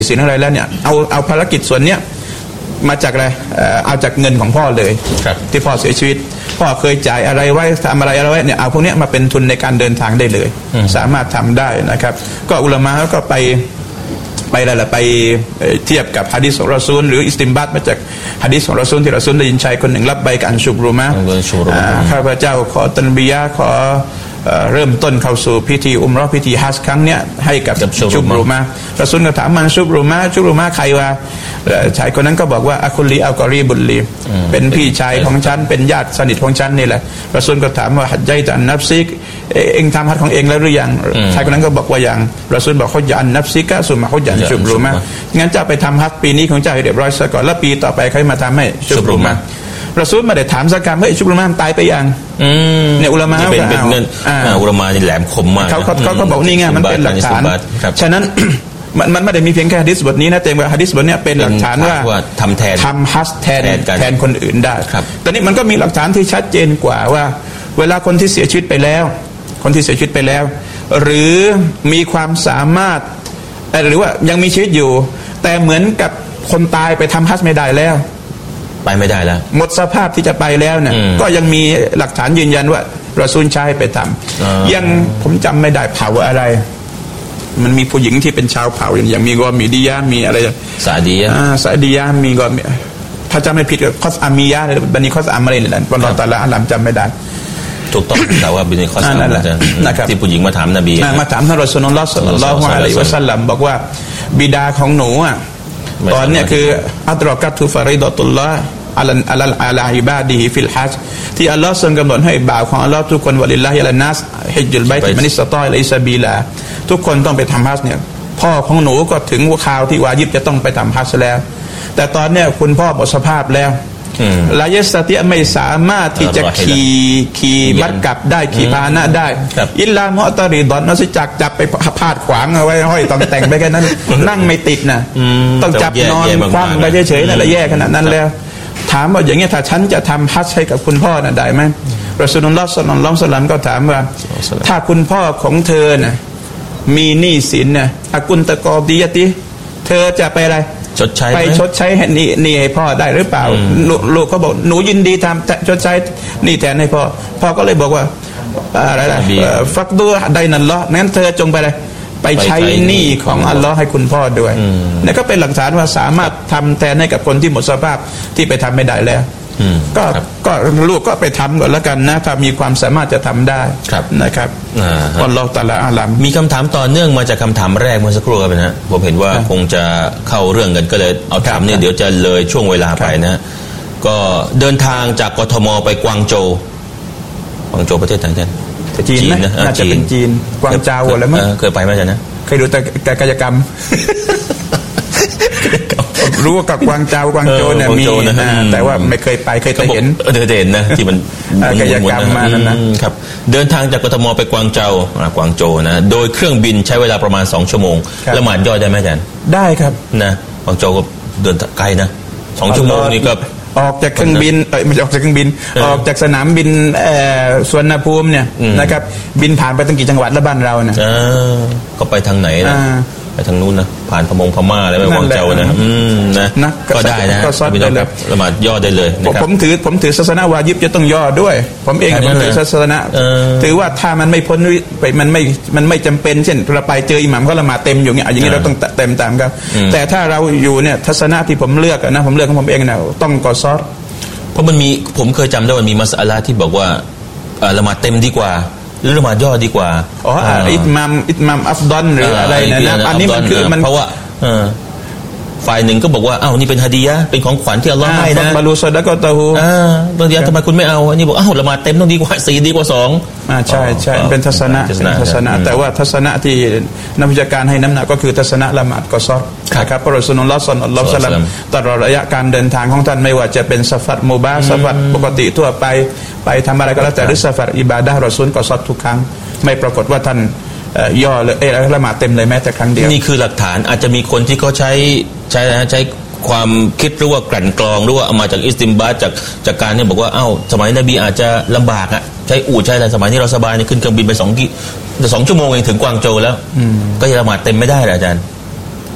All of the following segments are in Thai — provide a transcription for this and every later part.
สินอะไรแล้วเนี่ยเอาภารกิจส่วนเนี้ยมาจากอะไรเอาจากเงินของพ่อเลยที่พ่อเสียชีวิตพ่อเคยจ่ายอะไรไว้ทำอะไรไว้เนี่ยเอาพวกนี้มาเป็นทุนในการเดินทางได้เลยสามารถทำได้นะครับก็อุลามะห์ก็ไปอะไรล่ะไปเทียบกับหะดีษของรอซูลหรืออิสติมบัตมาจากหะดีษของรอซูลที่รอซูลได้ยินชายคนหนึ่งรับใบกันชุบรุมะข้าพเจ้าขอตันบียะขอเริ่มต้นเข้าสู่พิธีอุมเราะห์พิธีฮัจญ์ครั้งเนี้ยให้กับชุบรุมะรอซูลก็ถามมันชุบรุมะใครวะชายคนนั้นก็บอกว่าอัคุลีอัลกอรีบุลลีเป็นพี่ชายของฉันเป็นญาติสนิทของฉันนี่แหละรอซูลก็ถามว่าฮัจญัยตะอันนัฟซิกเองทำฮัจญ์ของเองแล้วหรือยังชายคนนั้นก็บอกว่ายังรอซูลบอกเขาจะอันนัฟซิกะซุมะเขาจะชุบรุมะงั้นเจ้าไปทำฮัจญ์ปีนี้ของเจ้าให้เรียบร้อยซะก่อนแล้วปีต่อไปค่อยมาทำให้ชุบรุมะรอซูลไม่ได้ถามสักคำเฮ้ยชุบรุมะตายไปยังเนี่ยอุลามะเป็นเงินอุลามะนี่แหลมคมมากเขาบอกนี่ไงมันเป็นหลักฐานฉะนั้นมันไม่ได้มีเพียงแค่หะดีษบทนี้นะแต่ว่าหะดีษบทนี้เป็นหลักฐานว่าทำฮัจญ์แทนคนอื่นได้แต่นี่มันก็มีหลักฐานที่ชัดเจนกว่าว่าเวลาคนที่เสียชีวิตไปแล้วหรือมีความสามารถหรือว่ายังมีชีวิตอยู่แต่เหมือนกับคนตายไปทำฮัจญ์ไม่ได้แล้วไปไม่ได้แล้วหมดสภาพที่จะไปแล้วเนี่ยก็ยังมีหลักฐานยืนยันว่ารอซูลใช้ไปทำยังผมจำไม่ได้เผ่าอะไรมันมีผู้หญิงที่เป็นชาวเผ่าอย่างมีกอมีดียะมีอะไรซาดียะมีก็ถ้าจำไม่ผิดก็คอสอามียะหรือบันิคอสอามอะไรนี่แหละวันรอตะลาอัลลัมจำไม่ได้ถูกต้องแต่ว่าบันิคอสอามที่ผู้หญิงมาถามนบีมาถามท่านรอซูลุลลอฮ์ศ็อลลัลลอฮุอะลัยฮิวะซัลลัมบอกว่าบิดาของหนูอ่ะตอนเนี้ยคืออัตรอกัตุฟะริฎอตุลลอฮ์อัลอิบาดิฮิฟิลฮัจญ์ที่อัลลอฮ์ทรงกำหนดให้บ่าวของอัลลอฮ์ทุกคนวะลิลลาฮิอัลนัสฮิจญุลบัยติมันิสตออิลัยซะบีลาทุกคนต้องไปทำฮัจญ์เนี่ยพ่อของหนูก็ถึงคราวที่วาญิบจะต้องไปทำฮัจญ์แล้วแต่ตอนเนี้ยคุณพ่อหมดสภาพแล้วลายัสติไม่สามารถที่จะขี่มัดกับได้ขี่พาหนะได้อิลลามอตริดอนนอกจากจับไปพาดขวางเอาไว้ห้อยต้องแต่งไปแค่นั้นนั่งไม่ติดนะต้องจับนอนคว่ำไปเฉยๆนั่นแหละแย่ขนาดนั้นแล้วถามว่าอย่างเงี้ยถ้าฉันจะทำฮัจญ์ให้กับคุณพ่อน่ะได้ไหมรอซูลุลลอฮ์ศ็อลลัลลอฮุอะลัยฮิวะซัลลัมก็ถามว่าถ้าคุณพ่อของเธอน่ะมีหนี้สินน่ะอากุนตะกอดียะติเธอจะไปอะไรไปชดใช้หนี้ให้พ่อได้หรือเปล่าลูกเขาบอกหนูยินดีทำชดใช้หนี้แทนให้พ่อก็เลยบอกว่าอะไรล่ะฟักดูได้นั่นเหรองั้นเธอจงไปอะไรไปใช้หนี้ของอัลลอฮ์ให้คุณพ่อด้วยนี่ก็เป็นหลักฐานว่าสามารถทำแทนให้กับคนที่หมดสภาพที่ไปทำไม่ได้แล้วก็ลูกก็ไปทำก่อนแล้วกันนะถ้ามีความสามารถจะทำได้นะครับอัลลอฮฺตะอาลาอาลัมมีคำถามต่อเนื่องมาจากคำถามแรกเมื่อสักครู่ครับนะผมเห็นว่าคงจะเข้าเรื่องกันก็เลยเอาถามเนี่ยเดี๋ยวจะเลยช่วงเวลาไปนะก็เดินทางจากกทมไปกวางโจวประเทศไหนกันจีนนะน่าจะเป็นจีนกวางโจวอะไรมั้งเคยไปไหมจ๊ะนะเคยดูแต่กายกรรมรู้ว่ากับกวางโจวเนี่ยมีแต่ว่าไม่เคยไปเคยเห็นนะที่มันกายกรรมมานั่นนะครับเดินทางจากกทมไปกวางโจวนะโดยเครื่องบินใช้เวลาประมาณ2ชั่วโมงละหมาดย่อได้ไหมอาจารย์ได้ครับนะกวางโจวก็เดินไกลนะ2ชั่วโมงนี่ก็ออกจากเครื่องบินไม่ออกจากเครื่องบินออกจากสนามบินสุวรรณภูมิเนี่ยนะครับบินผ่านไปตั้งกี่จังหวัดละบ้านเราเนี่ยก็ไปทางไหนนะไปทางนู้นนะผ่านพม่าอะไรไปกวางโจวนะก็ได้นะพี่น้องครับละหมาดย่อได้เลยนะครับผมถือศาสนาวาญิบจะต้องย่อด้วยผมเองผมถือศาสนาถือว่าถ้ามันไม่พ้นมันไม่จำเป็นเช่นเราไปเจออิหมัมเขาละหมาดเต็มอยู่เงี้ยอย่างนี้เราต้องเต็มตามครับแต่ถ้าเราอยู่เนี่ยทัศนะที่ผมเลือกนะผมเลือกของผมเองนะต้องกอซอรเพราะมันมีผมเคยจำได้ว่ามีมัสอะลาที่บอกว่าละหมาดเต็มดีกว่าหรือละหมาดย่อดีกว่าอิมามอัฟดอลหรืออะไรนะอันนี้มันคือมันเพราะว่าฝ่ายหนึ่งก็บอกว่าอ้าวนี่เป็นฮะดียะห์เป็นของขวัญที่อัลเลาะห์ให้นะบาลูซอดะกอตะฮูบางทีทำไมคุณไม่เอาอันนี้บอกอ้าวละหมาดเต็มต้องดีกว่า4ดีกว่า2 ใช่เป็นทัศนะแต่ว่าทัศนะที่นักวิชาการให้น้ำหนักก็คือทัศนะละหมาดกอซอรครับพระรอซูลุลลอฮ์ศ็อลลัลลอฮุอะลัยฮิวะซัลลัมตลอดระยะการเดินทางของท่านไม่ว่าจะเป็นซะฟัรมุบาฮ์ซะฟัรปกติทั่วไปทำอะไรก็แล้วแต่หรือซะฟัรอิบาดะห์รอซูลกอซอรทุกครั้งไม่ปรากฏว่าท่านย่อเลยละหมาดเต็มเลยแม้แต่ครั้งเดียวนี่คือหลักฐานอาจจะมีคนที่เขาใช้ความคิดหรือว่ากลั่นกรองหรือว่าเอามาจากอิสติมบาตจากการเนี่ยบอกว่าเอ้าสมัยนบีอาจจะลำบากใช้อู่ใช้อะไรสมัยนี้เราสบายเนี่ยขึ้นเครื่องบินไป2ชั่วโมงเองถึงกวางโจวแล้วก็จะละหมาดเต็มไม่ได้หรออาจารย์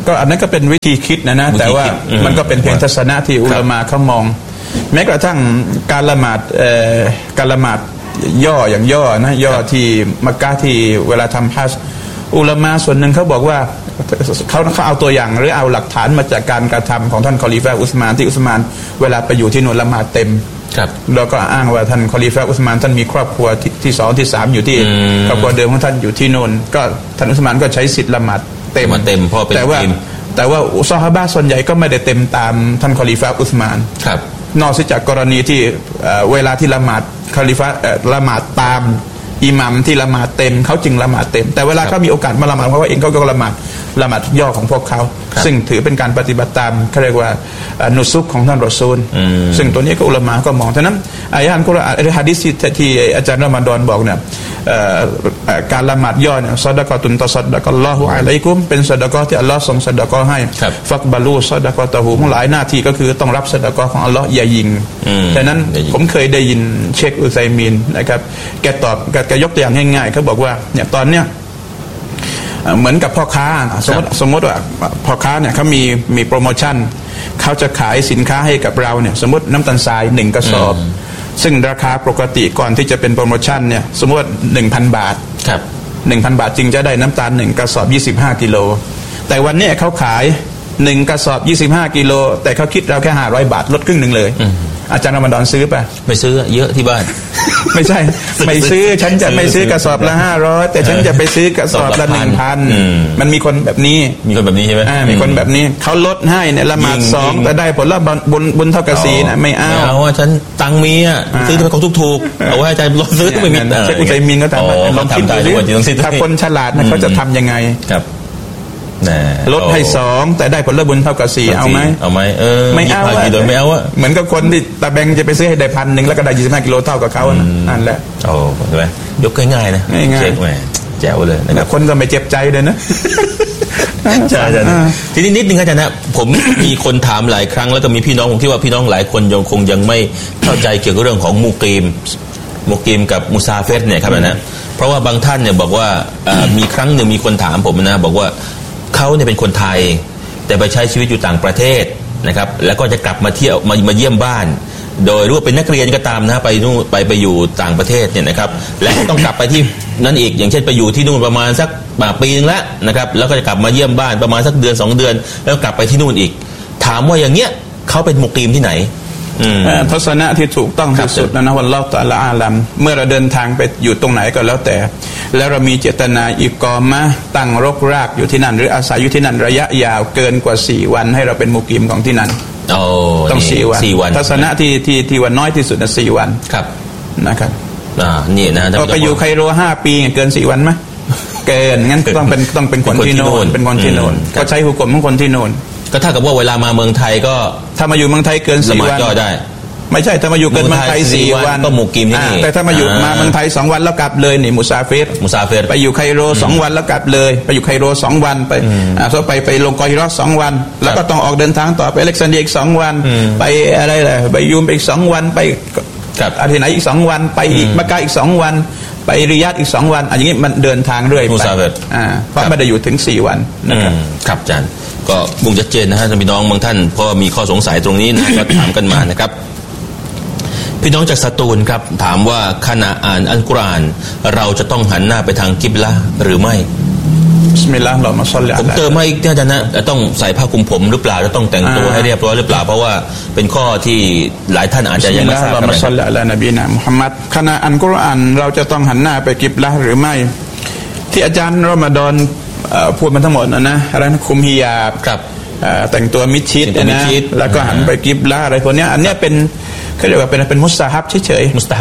ก็อันนั้นก็เป็นวิธีคิดนะแต่ว่ามันก็เป็นเพียงทัศนะที่อุลามะเขามองแม้กระทั่งการละหมาดย่ออย่างย่อนะย่อที่มักกะที่เวลาทำฮัจญ์อุลามะส่วนหนึ่งเขาบอกว่าเขาเอาตัวอย่างหรือเอาหลักฐานมาจากการกระทำของท่านคอลิฟะอุสมานที่อุสมานเวลาไปอยู่ที่นู่นละหมาดเต็มแล้วก็อ้างว่าท่านคอลิฟะอุสมานท่านมีครอบครัวที่2ที่3อยู่ที่ครอบครัวเดิมของท่านอยู่ที่นู่นก็ท่านอุสมานก็ใช้สิทธิ์ละหมาดเต็มเพราะเป็นแต่ว่าซอฮาบะห์ส่วนใหญ่ก็ไม่ได้เต็มตามท่านคอลิฟะอุสมานนอกจากกรณีที่เวลาที่ละหมาดคอลิฟะละหมาดตามอิหมัมที่ละหมาดเต็มเขาจึงละหมาดเต็มแต่เวลาเขามีโอกาสมาละหมาดเพราะว่าเองเขาก็ละหมาดย่อของพวกเขาซึ่งถือเป็นการปฏิบัติตามเขาเรียกว่านุสุกของท่านรอซูลซึ่งตัวนี้ก็อุลามะก็มองฉะนั้นอายะห์กุรอานหรือหะดีษที่อาจารย์รอมฎอนบอกเนี่ยการละหมาดย่อเนี่ยซอดะกอตุนตัศดะกัลลอฮุอะลัยกุมเป็นซอดะกอที่อัลลอฮ์ทรงซอดะกอให้ฟักบาลูซอดะกอตะฮูหลายหน้าที่ก็คือต้องรับซอดะกอของอัลลอฮ์อย่ายิงฉะนั้นผมเคยได้ยินเชคอุซัยมีนนะครับแกตอบแกยกตัวอย่างง่ายๆเขาบอกว่าเนี่ยตอนเนี้ยเหมือนกับพ่อค้าสมมติว่าพ่อค้าเนี่ยเขามีโปรโมชั่นเขาจะขายสินค้าให้กับเราเนี่ยสมมติน้ำตาลทราย1กระสอบซึ่งราคาปกติก่อนที่จะเป็นโปรโมชั่นเนี่ยสมมติ 1,000 บาทครับ 1,000 บาทจึงจะได้น้ำตาล1กระสอบ25กิโลแต่วันนี้เขาขาย1กระสอบ25กิโลแต่เขาคิดเราแค่500บาทลดครึ่งนึงเลยอาจารย์รอมฎอนซื้อป่ะไม่ซื้อเยอะที่บ้านไม่ใช่ไม่ซื้อฉันจะไม่ซื้อกระสอบละ500แต่ฉันจะไปซื้อกระสอบละ 1,000 มันมีคนแบบนี้ใช่ไหมมีคนแบบนี้เขาลดให้เนี่ยละหมาด2แต่ได้ผลละบุญเท่ากับ4นะไม่เอาว่าฉันตังมีอ่ะซื้อที่เขาถูกๆเอาไว้ใจลดซื้อไม่มีเช็คอุซัยมีนก็ทำลองคิดดูถ้าคนฉลาดนะเขาจะทำยังไงลดให้2แต่ได้ผลบุญเท่ากับ4เอาไหมไม่เอาโดยไม่เอาอะเหมือนกับคนที่ตาแบงจะไปซื้อให้ได้1,000แล้วก็ได้25กิโลเท่ากับเขานั่นแหละโอ้ใช่ไหมยกง่ายๆนะเช็คแหมแจ๋วเลยนะครับคนก็ไม่เจ็บใจเลยนะใช่ทีนี้นิดนึงอาจารย์นะผมมีคนถามหลายครั้งแล้วก็มีพี่น้องผมคิดว่าพี่น้องหลายคนยังคงยังไม่เข้าใจเกี่ยวกับเรื่องของมุกีมกับมุซาเฟรเนี่ยครับนะเพราะว่าบางท่านเนี่ยบอกว่ามีครั้งหนึ่งมีคนถามผมนะบอกว่าเขาเนี่ยเป็นคนไทยแต่ไปใช้ชีวิตอยู่ต่างประเทศนะครับแล้วก็จะกลับมาเที่ยวมาเยี่ยมบ้านโดยรู้ว่าเป็นนักเรียนก็ตามนะไปนู่นไปอยู่ต่างประเทศเนี่ยนะครับและต้องกลับไปที่นั่นอีกอย่างเช่นไปอยู่ที่นู่นประมาณสักปีนึงแล้วนะครับแล้วก็จะกลับมาเยี่ยมบ้านประมาณสักเดือน2เดือนแล้วกลับไปที่นู่นอีกถามว่าอย่างเงี้ยเขาเป็นมุกีมที่ไหนทัศนะที่ถูกต้องที่สุดนะวัลลอฮฺตะอาลาอาลัมเมื่อเราเดินทางไปอยู่ตรงไหนก็แล้วแต่แล้วเรามีเจตนาอิกอมะตั้งรกรากอยู่ที่นั่นหรืออาศัยอยู่ที่นั่นระยะยาวเกินกว่า4วันให้เราเป็นมุกีมของที่นั่นต้อง4วันทัศนะที่วันน้อยที่สุดนะ4วันครับนะครับนี่นะก็ไปอยู่ไคโร5ปีเกิน4วันไหมเกินงั้นต้องเป็นคนที่โน่นเป็นคนที่โน่นก็ใช้หุกกลมของคนที่โน่นก็ถ้ากับว่าเวลามาเมืองไทยก็ถ้ามาอยู่เมืองไทยเกิน4วันก็ได้ไม่ใช่ถ้ามาอยู่เกินเมืองไทย4วันก็มุกีมที่นี่แต่ถ้ามาอยู่มาเมืองไทย2วันแล้วกลับเลยนี่มุซาเฟรไปอยู่ไคโร2วันแล้วกลับเลยไปอยู่ไคโร2วันไปไปลงกอฮิรอ2วันแล้วก็ต้องออกเดินทางต่อไปอเล็กซานเดรียอีก2วันไปอะไรล่ะไปยูมอีก2วันไปอาทิตย์ไหนอีก2วันไปอีกมักกะอีก2วันไปริยาดอีก2วันอย่างนี้มันเดินทางเรื่อยไปเพราะไม่ได้อยู่ถึง4วันนะครับครับอาจารย์ก็มุงชัดเจนนะฮะพี่น้องบางท่านพอมีข้อสงสัยตรงนี้นะก็ถามกันมานะครับพี่น้องจากสตูลครับถามว่าขณะอ่านอัลกุรอานเราจะต้องหันหน้าไปทางกิบละห์หรือไม่บิสมิลลาฮิรเราะห์มาศ็อลลิอะลัยฮิผมเติมให้อีกอาจารย์นะต้องใส่ผ้าคลุมผมหรือเปล่าจะต้องแต่งตัวให้เรียบร้อยหรือเปล่าเพราะว่าเป็นข้อที่หลายท่านอาจจะยังไม่ทราบกันศ็อลลิอะลัยฮินบีนะมุฮัมมัดขณะอ่านกุรอานเราจะต้องหันหน้าไปกิบละห์หรือไม่ที่อาจารย์รอมฎอนพูดมาทั้งหมดนะอะไรนะคุมฮิญาบแต่งตัวมิดชิดนะแล้วก็หันไปกิบละห์อะไรพวกนี้อันนี้เป็นเขาเรียกว่าเป็นมุสตาฮับเฉยๆมุสตา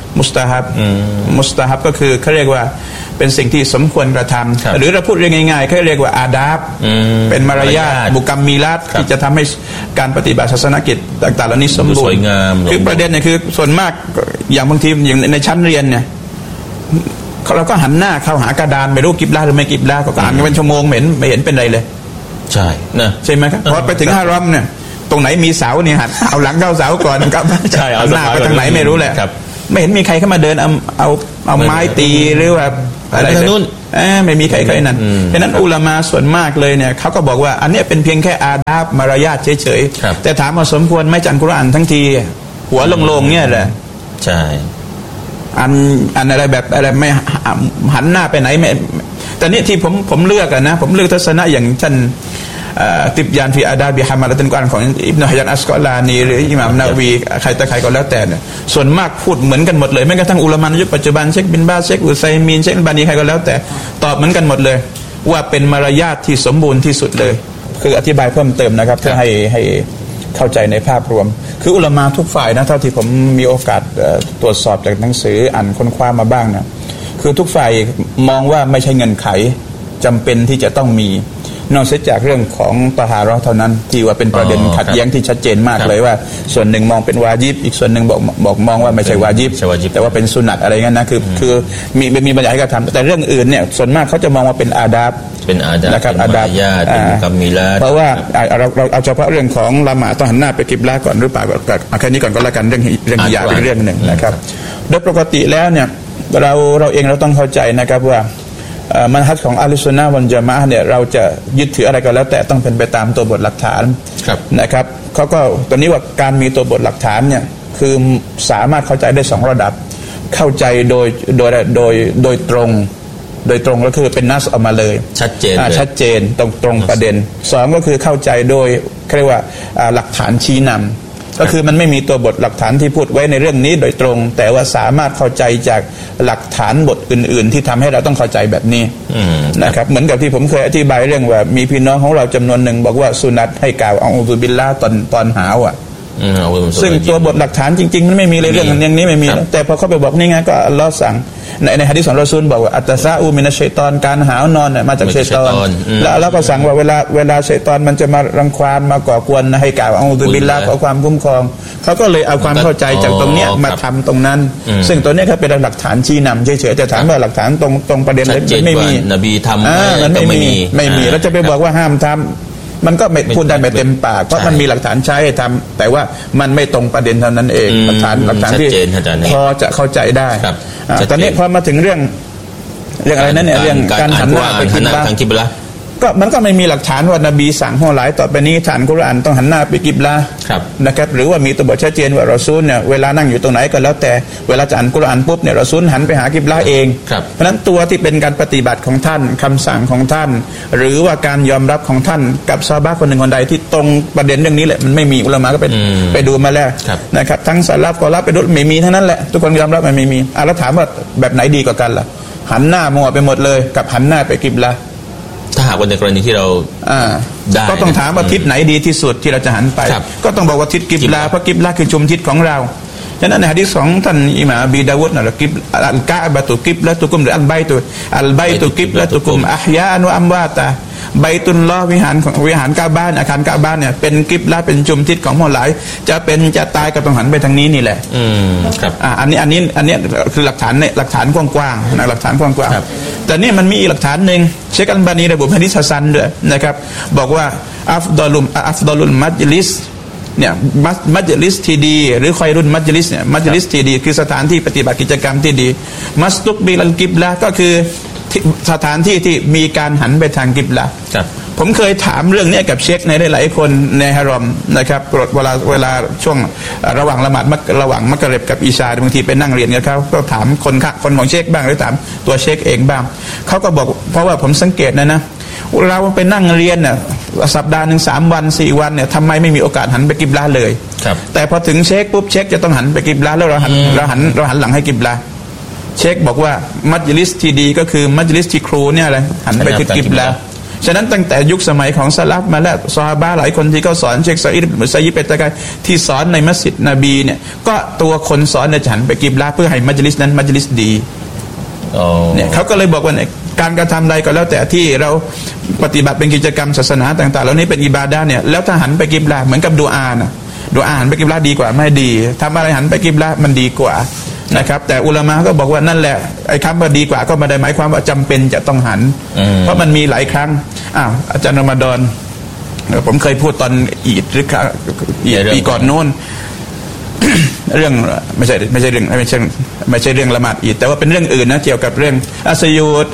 ฮับก็คือเขาเรียกว่าเป็นสิ่งที่สมควรกระทำหรือเราพูดเรียกง่ายๆเขาเรียกว่าอาดับเป็นมารยาทบุกัมมีลัตที่จะทำให้การปฏิบัติศาสนกิจต่างๆเหล่านี้สมบูรณ์คือประเด็นเนี่ยคือส่วนมากอย่างบางทีอย่างในชั้นเรียนเนี่ยเราก็หันหน้าเข้าหากระดานไม่รู้กิบละหรือไม่กิบละก็อ่านกันเป็นชั่วโมงไม่เห็นเป็นไรเลยใช่นะใช่ไหมครับพอไปถึงฮารอมเนี่ยตรงไหนมีเสาเนี่ยหันเอาหลังเข้าเสาก่อนครับใช่เอาหน้าไปทางไหนไม่รู้แหละไม่เห็นมีใครเข้ามาเดินเอาไม้ตีหรือว่าอะไรทางนู้นไม่มีใครนั้นเพราะนั้นอุลามะส่วนมากเลยเนี่ยเขาก็บอกว่าอันนี้เป็นเพียงแค่อาดับมารยาทเฉยๆแต่ถามว่าสมควรไหมอ่านกุรอานทั้งทีหัวลงๆเนี่ยแหละใช่อันอะไรแบบอะไรไม่หันหน้าไปไหนไม่แต่นี่ที่ผมเลือกนะผมเลือกทัศนะอย่างท่านติบยานฟีอาดาบิฮามาละตันกวนของอิบนุฮะญัรอัสกอลานีหรืออิหม่ามนาวีใครแต่ใครก็แล้วแต่เนี่ยส่วนมากพูดเหมือนกันหมดเลยแม้กระทั่งอุลามะในยุคปัจจุบันเชคบินบาซเชคอุซัยมีนเชคบานีใครก็แล้วแต่ตอบเหมือนกันหมดเลยว่าเป็นมารยาทที่สมบูรณ์ที่สุดเลยคืออธิบายเพิ่มเติมนะครับเพื่อให้เข้าใจในภาพรวมคืออุลามะทุกฝ่ายนะเท่าที่ผมมีโอกาสตรวจสอบจากหนังสืออ่านค้นคว้ามาบ้างนะคือทุกฝ่ายมองว่าไม่ใช่เงื่อนไขจำเป็นที่จะต้องมีนอกจากเรื่องของตะฮาเราะห์เท่านั้นที่ว่าเป็นประเด็นขัดแย้งที่ชัดเจนมากเลยว่าส่วนหนึ่งมองเป็นวาญิบอีกส่วนหนึ่งบอกมองว่าไม่ใช่วาญิบแต่ว่าเป็นสุนัตอะไรเงี้ยนะคือมีบรรยายให้กระทำแต่เรื่องอื่นเนี่ยส่วนมากเขาจะมองว่าเป็นอาดับนะครับอาดับเพราะว่าเราเอาเฉพาะเรื่องของละหมาดต้องหันหน้าไปกิบลาก่อนหรือเปล่าก็แค่นี้ก่อนก็แล้วกันเรื่องฮิญาบเป็นเรื่องหนึ่งนะครับโดยปกติแล้วเนี่ยเราเองเราต้องเข้าใจนะครับว่ามันฮัจของอะห์ลุสซุนนะฮ์วัลญะมาอะห์เนี่ยเราจะยึดถืออะไรก็แล้วแต่ต้องเป็นไปตามตัวบทหลักฐานนะครับเขาก็ตอนนี้ว่าการมีตัวบทหลักฐานเนี่ยคือสามารถเข้าใจได้2ระดับเข้าใจโดยตรงก็คือเป็นนัสออกมาเลยชัดเจนตรงประเด็น2ก็คือเข้าใจโดยเรียกว่าหลักฐานชี้นำก็คือมันไม่มีตัวบทหลักฐานที่พูดไว้ในเรื่องนี้โดยตรงแต่ว่าสามารถเข้าใจจากหลักฐานบทอื่นๆที่ทำให้เราต้องเข้าใจแบบนี้นะครับเหมือนกับที่ผมเคยอธิบายเรื่องว่ามีพี่น้องของเราจำนวนหนึ่งบอกว่าสุนัตให้กล่าวอัอูซุบิลลาห์ตอนหาวอ่ะซึ่งตัวบทหลักฐานจริงๆมันไม่มีเลยเรื่องอย่างนี้ไม่มีแต่พอเขาไปบอกนี่ไงก็อัลเลาะห์สั่งในหะดีษของรอซูลบอกว่าอัตตะซาอูมินัชชัยฏอนการหาวนอนเนี่ยมาจากชัยฏอนแล้วก็สั่งว่าเวลาชัยฏอนมันจะมารังควานมาก่อกวนให้กล่าวอัอูซุบิลลาห์ขอความคุ้มครองเขาก็เลยเอาความเข้าใจจากตรงเนี้ยมาทำตรงนั้นซึ่งตัวนี้ก็เป็นหลักฐานชี้นำเฉยๆแต่ถามว่าหลักฐานตรงประเด็นไม่มีนบีทำมันไม่มีแล้วจะไปบอกว่าห้ามทำมันก็ไม่พูดได้ไม่เต็มปากเพราะมันมีหลักฐานใช้ให้ทำแต่ว่ามันไม่ตรงประเด็นเท่านั้นเองหลักฐานที่พอจะเข้าใจได้ตอนนี้พอมาถึงเรื่องอะไรนั้นเนี่ยเรื่องการหันหน้าไปกิบลาก็มันก็ไม่มีหลักฐานว่านบีสั่งให้หลายต่อไปนี้ฐานกุรอานต้องหันหน้าไปกิบลานะครับหรือว่ามีตัวบทชัดเจนว่ารอซูลเนี่ยเวลานั่งอยู่ตรงไหนก็แล้วแต่เวลาจะอ่านกุรอานปุ๊บเนี่ยรอซูลหันไปหากิบลาเองเพราะฉะนั้นตัวที่เป็นการปฏิบัติของท่านคำสั่งของท่านหรือว่าการยอมรับของท่านกับซอฮาบะห์คนหนึ่งคนใดที่ตรงประเด็นเรื่องนี้แหละมันไม่มีอุลามะก็ไปดูมาแล้วนะครับทั้งซะลัฟก็รับไปดูไม่มีทั้งนั้นแหละทุกคนยอมรับมันไม่มีแล้วถามว่าแบบไหนดีกว่ากันล่ะหันหน้ามัวไปหมดเลยกับหันหน้าไปกิบลาถ้าหากว่าในกรณีที่เราได้ก็ต้องถามว่าทิศไหนดีที่สุดที่เราจะหันไปก็ต้องบอกว่าทิศกิบลาเพราะกิบลาคือชุมทิศของเราฉะนั้นในหะดีษของท่านอิหม่ามอบีดาวุดนะกิบอัลกะบะตุกิบละตุกุมหรืออัลไบตุกิบละตุกุมอะฮยานวะอัมวาตาไบตุลลอฮ์วิหารกะบะอาคารกะบะเนี่ยเป็นกิบละเป็นชุมทิศของผู้หลายจะเป็นจะตายก็ต้องหันไปทางนี้นี่แหละครับอันนี้คือหลักฐานกว้างๆนะหลักฐานกว้างๆแต่นี่มันมีอีกหลักฐานนึงเชคอัลบานีระบุหะดีษฮะซันด้วยนะครับบอกว่าอัฟฎอลุลมัจลิสเนี่ยมัจลิสที่ดีหรือคอยรุ่นมัจลิสเนี่ยมัจลิสที่ดีคือสถานที่ปฏิบัติกิจกรรมที่ดีมัสตุกบิลัลกิบลาก็คือสถานที่ที่มีการหันไปทางกิบลาผมเคยถามเรื่องนี้กับเชคในหลายๆคนในฮารอมนะครับเวลาช่วงระหว่างละหมาดระหว่างมักริบกับอิชาบางทีไปนั่งเรียนกับเขาก็ถามคนของเชคบ้างหรือถามตัวเชคเองบ้างเขาก็บอกเพราะว่าผมสังเกตนะเราไปนั่งเรียนน่ะสัปดาห์นึง3 วัน 4 วันเนี่ยทำไมไม่มีโอกาสหันไปกิบลาเลยแต่พอถึงเชคปุ๊บเชคจะต้องหันไปกิบลาแล้วเราหันหลังให้กิบลาเชคบอกว่ามัจลิสที่ดีก็คือมัจลิสที่ครูเนี่ยอะไรหันไปทิศกิบลาฉะนั้นตั้งแต่ยุคสมัยของซะลัฟมาแล้วซอฮาบะห์หลายคนที่เขาสอนเชคซะอีดมุซัยยิบเปตะกายที่สอนในมัสยิดนบีเนี่ยก็ตัวคนสอนเนี่ยหันไปกิบลาเพื่อให้มัจลิสนั้นมัจลิสดีเนี่ยเขาก็เลยบอกว่าการกระทำใดก็แล้วแต่ที่เราปฏิบัติเป็นกิจกรรมศาสนาต่างๆแล้วนี้เป็นอิบาดะห์เนี่ยแล้วถ้าหันไปกิบลาเหมือนกับดุอานะดุอาหันไปกิบลาดีกว่าไม่ดีทำอะไรหันไปกิบลามันดีกว่านะครับแต่อุลามะก็บอกว่านั่นแหละไอ้คำว่าดีกว่าก็ไม่ได้หมายความว่าจำเป็นจะต้องหันเพราะมันมีหลายครั้งอาจารย์รอมฎอนผมเคยพูดตอนอีดหรืออีดปีก่อนโน้นเรื่องไม่ใช่เรื่องละหมาดอีดแต่ว่าเป็นเรื่องอื่นนะเกี่ยวกับเรื่องสยุด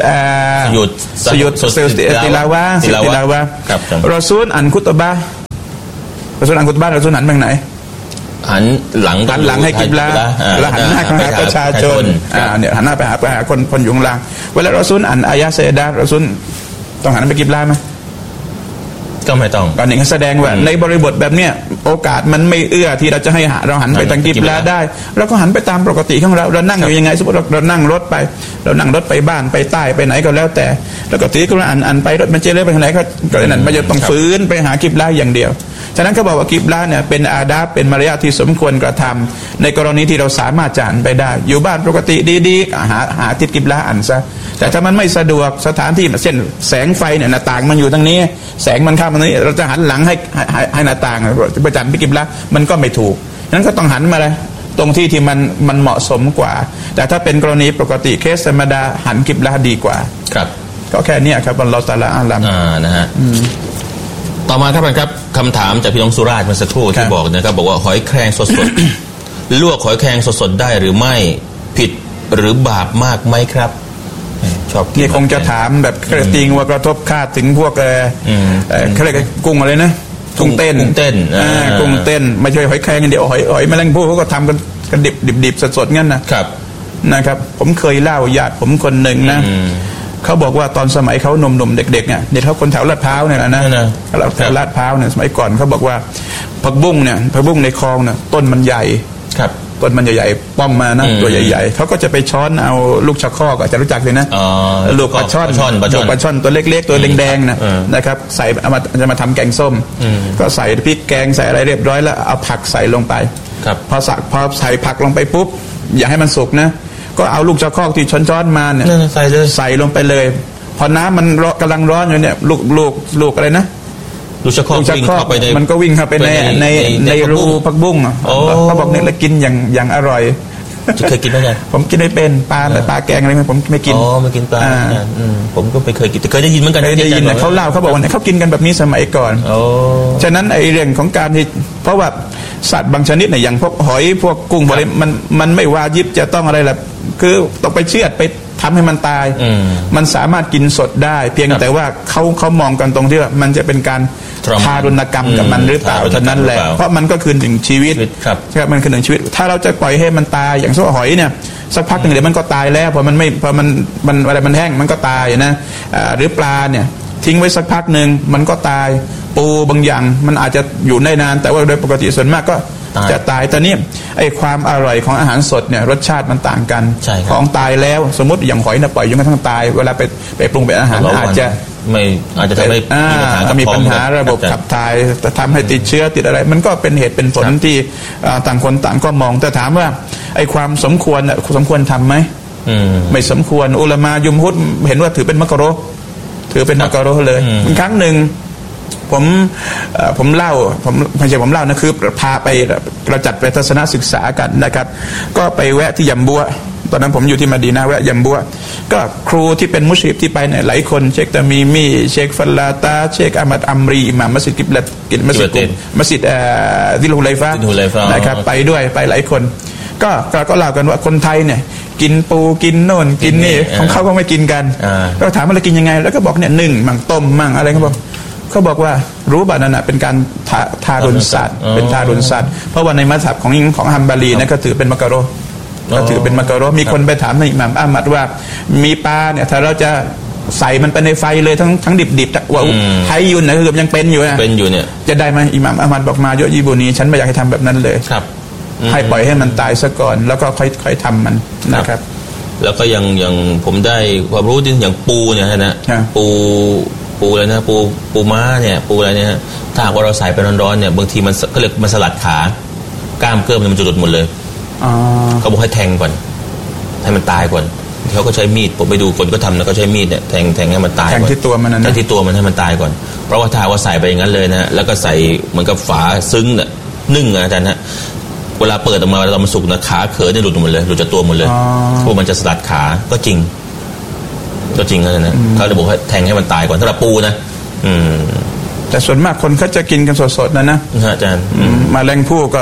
ติลาวะรอซูลอันคุตบะรอซูลหันไปไหนหันหลังให้กิบลาแล้วหันหน้าไปหาประชาชนเนี่ยหันหน้าไปหาคนอยู่ข้างล่างเวลารอซูลอันอายะเซดารอซูลต้องหันไปกิบลาไหมก็ไม่ต้องก่อนหนึ่งแสดงว่าในบริบทแบบเนี้ยโอกาสมันไม่เอื้อที่เราจะให้เราหันไปทางกิบลาได้เราก็หันไปตามปกติของเรานั่งอยู่ยังไงสมมติเรานั่งรถไปบ้านไปใต้ไปไหนก็แล้วแต่แล้วก็ตีก็อันไปรถมันจะเลื่อนไปทางไหนก็นั่นไม่จะต้องฟื้นไปหากิบลาอย่างเดียวฉะนั้นเขาบอกว่ากิบลาเนี่ยเป็นอาดับเป็นมารยาทที่สมควรกระทำในกรณีที่เราสามารถจะหันไปได้อยู่บ้านปกติดีๆหาทิศกิบลาอันซะแต่ถ้ามันไม่สะดวกสถานที่เช่นแสงไฟเนี่ยหน้าต่างมันอยู่ทางนี้แสงมันเข้ามาตรงนี้เราจะหันหลังให้หน้าต่างไปจันไปกิบลามันก็ไม่ถูกฉะนั้นก็ต้องหันมาเลยตรงที่มันเหมาะสมกว่าแต่ถ้าเป็นกรณีปกติเคสธรรมดาหันกิบลาดีกว่าครับก็แค่นี้ครับอัลเลาะห์ตะอาลาอาลัมนะฮะต่อมาครับคำถามจากพี่น้องสุราษฎร์เมื่อสักครู่ที่บอกนะครับบอกว่าหอยแครงสดๆ ลวกหอยแครงสดๆได้หรือไม่ผิดหรือบาปมากไหมครับชอบนี่คงจะถามแบบกระติงว่ากระทบคาดถึงพวกเขาเรียกกุ้งอะไรนะกุ้งเต้นกุ้งเต้นไม่ใช่หอยแครงเดียวหอยแมลงภู่เขาก็ทำกันดิบสดๆงั้นนะครับผมเคยเล่าญาติผมคนหนึ่งนะเขาบอกว่าตอนสมัยเขาหนุ่มๆเด็กๆเนี่ยเขาคนแถวลาดพร้าวเนี่ยนะแถวลาดพร้าวเนี่ยสมัยก่อนเขาบอกว่าผักบุ้งในคลองเนี่ยต้นมันใหญ่ต้นมันใหญ่ๆป้อมมานะตัวใหญ่ๆเขาก็จะไปช้อนเอาลูกชะคอกจะรู้จักเลยนะลูกปลาช่อนตัวเล็กๆตัวแดงๆนะครับใส่จะมาทำแกงส้มก็ใส่พริกแกงใส่อะไรเรียบร้อยแล้วเอาผักใส่ลงไปพอใส่ผักลงไปปุ๊บอย่าให้มันสุกนะก็เอาลูกชะคอกที่ช้อนมาเนี่ยใส่ลงไปเลยพอน้ำมันกำลังร้อนอยู่เนี่ยลูกอะไรนะลูกชะคอกวิ่งเข้าไปมันก็วิ่งเข้าไปในรูผักบุ้งเขาบอกเนี่ยแล้วกินอย่างอร่อยเคยกินไหมจ๊ะผมกินไม่เป็นปลาแกงอะไรผมไม่กินไม่กินปลาผมก็ไม่เคยกินแต่เคยได้ยินเหมือนกันได้ยินเขาเล่าเขาบอกว่าเขากินกันแบบนี้สมัยก่อนฉะนั้นไอเรื่องของการที่เพราะว่าสัตว์บางชนิดเนี่ยอย่างพวกหอยพวกกุ้งอะไรมันไม่วาญิบจะต้องอะไรล่ะคือต้องไปเชือดไปทำให้มันตายมันสามารถกินสดได้เพียงแต่ว่าเขามองกันตรงที่ว่ามันจะเป็นการทารุณกรรมกับมันหรือเปล่าเท่านั้นแหละเพราะมันก็คือหนึ่งชีวิตใช่มันคือหนึ่งชีวิตถ้าเราจะปล่อยให้มันตายอย่างพวกหอยเนี่ยสักพักหนึ่งเดี๋ยวมันก็ตายแล้วพอมันอะไรมันแห้งมันก็ตายนะหรือปลาเนี่ยทิ้งไว้สักพักหนึ่งมันก็ตายปูบางอย่างมันอาจจะอยู่ได้นานแต่ว่าโดยปกติส่วนมากก็จะตายแต่นี่ไอ้ความอร่อยของอาหารสดเนี่ยรสชาติมันต่างกันของตายแล้วสมมติอย่างหอยนะปล่อยจนกระทั่งตายเวลาไปปรุงเป็นอาหารอาจจะทำให้มีปัญหาระบบขับถ่ายจะทำให้ติดเชื้อติดอะไรมันก็เป็นเหตุเป็นผลที่ต่างคนต่างก็มองแต่ถามว่าไอ้ความสมควรทำไหมไม่สมควรอุลามะยุมฮุดเห็นว่าถือเป็นมักรุฮ์เลยครั้งหนึ่งผมเล่าไม่ใช่ผมเล่านะคือพาไปเราจัดไปทัศนศึกษากันนะครับก็ไปแวะที่ยัมบัวตอนนั้นผมอยู่ที่มะดีนะห์แวะยัมบัวก็ครูที่เป็นมุชริกที่ไปเนี่ยหลายคนเชคตามีมีเชคฟัลลาตาเชคอามัดอัมรีอิหม่ามมัสยิดกิบลัตมัสยิดซิลฮุไลฟะนะครับไปด้วยไปหลายคนก็เล่ากันว่าคนไทยเนี่ยกินปูกินโน่นกินนี่ของเขาก็ไม่กินกันก็ถามว่าเรากินยังไงแล้วก็บอกเนี่ยนึ่งมั่งต้มมั่งอะไรเขาบอกว่ารู้ป่ะนั่นน่ะเป็นการทารุณสัตว์เป็นทารุณสัตว์เพราะว่าในมัซฮับของฮัมบารีนะก็ถือเป็นมักรุฮ์มีคนไปถามอิหม่ามอะห์มัดว่ามีปลาเนี่ยถ้าเราจะใส่มันไปในไฟเลยทั้งดิบๆว่าไทยยุนนะคือยังเป็นอยู่เนี่ยจะได้ไหมอิหม่ามอะห์มัดบอกมาเยอะยีบูนีฉันไม่อยากให้ทำแบบนั้นเลยให้ปล่อยให้มันตายซะก่อนแล้วก็ค่อยทำมันนะครับแล้วก็ยังผมได้ความรู้อย่างปูเนี่ยนะปูอะไรนะปูม้าเนี่ยปูอะไรเนี่ยถ้าหากว่าเราใส่ไปร้อนๆเนี่ยบางทีมันก็เรียกมันสลัดขากล้ามเกลือมันจะหลุดหมดเลยเขาบอกให้แทงก่อนให้มันตายก่อนเขาก็ใช้มีดผมไปดูคนก็ทำนะก็ใช้มีดเนี่ยแทงให้มันตายก่อนแทงที่ตัวมันนะแทงที่ตัวมันให้มันตายก่อนเพราะว่าถ้าว่าใส่ไปอย่างนั้นเลยนะแล้วก็ใส่เหมือนกับฝาซึ้งเนี่ยนึ่งอาจารย์นะเวลาเปิดออกมาเรามันสุกนะขาเขยเนี่ยหลุดหมดเลยหลุดจากตัวหมดเลยพวกมันจะสลัดขาก็จริงนะเขาจะบอกให้แทงให้มันตายก่อนถ้าเราปูนะแต่ส่วนมากคนเขาจะกินกันสดๆนะอาจารย์แมลงภู่ก็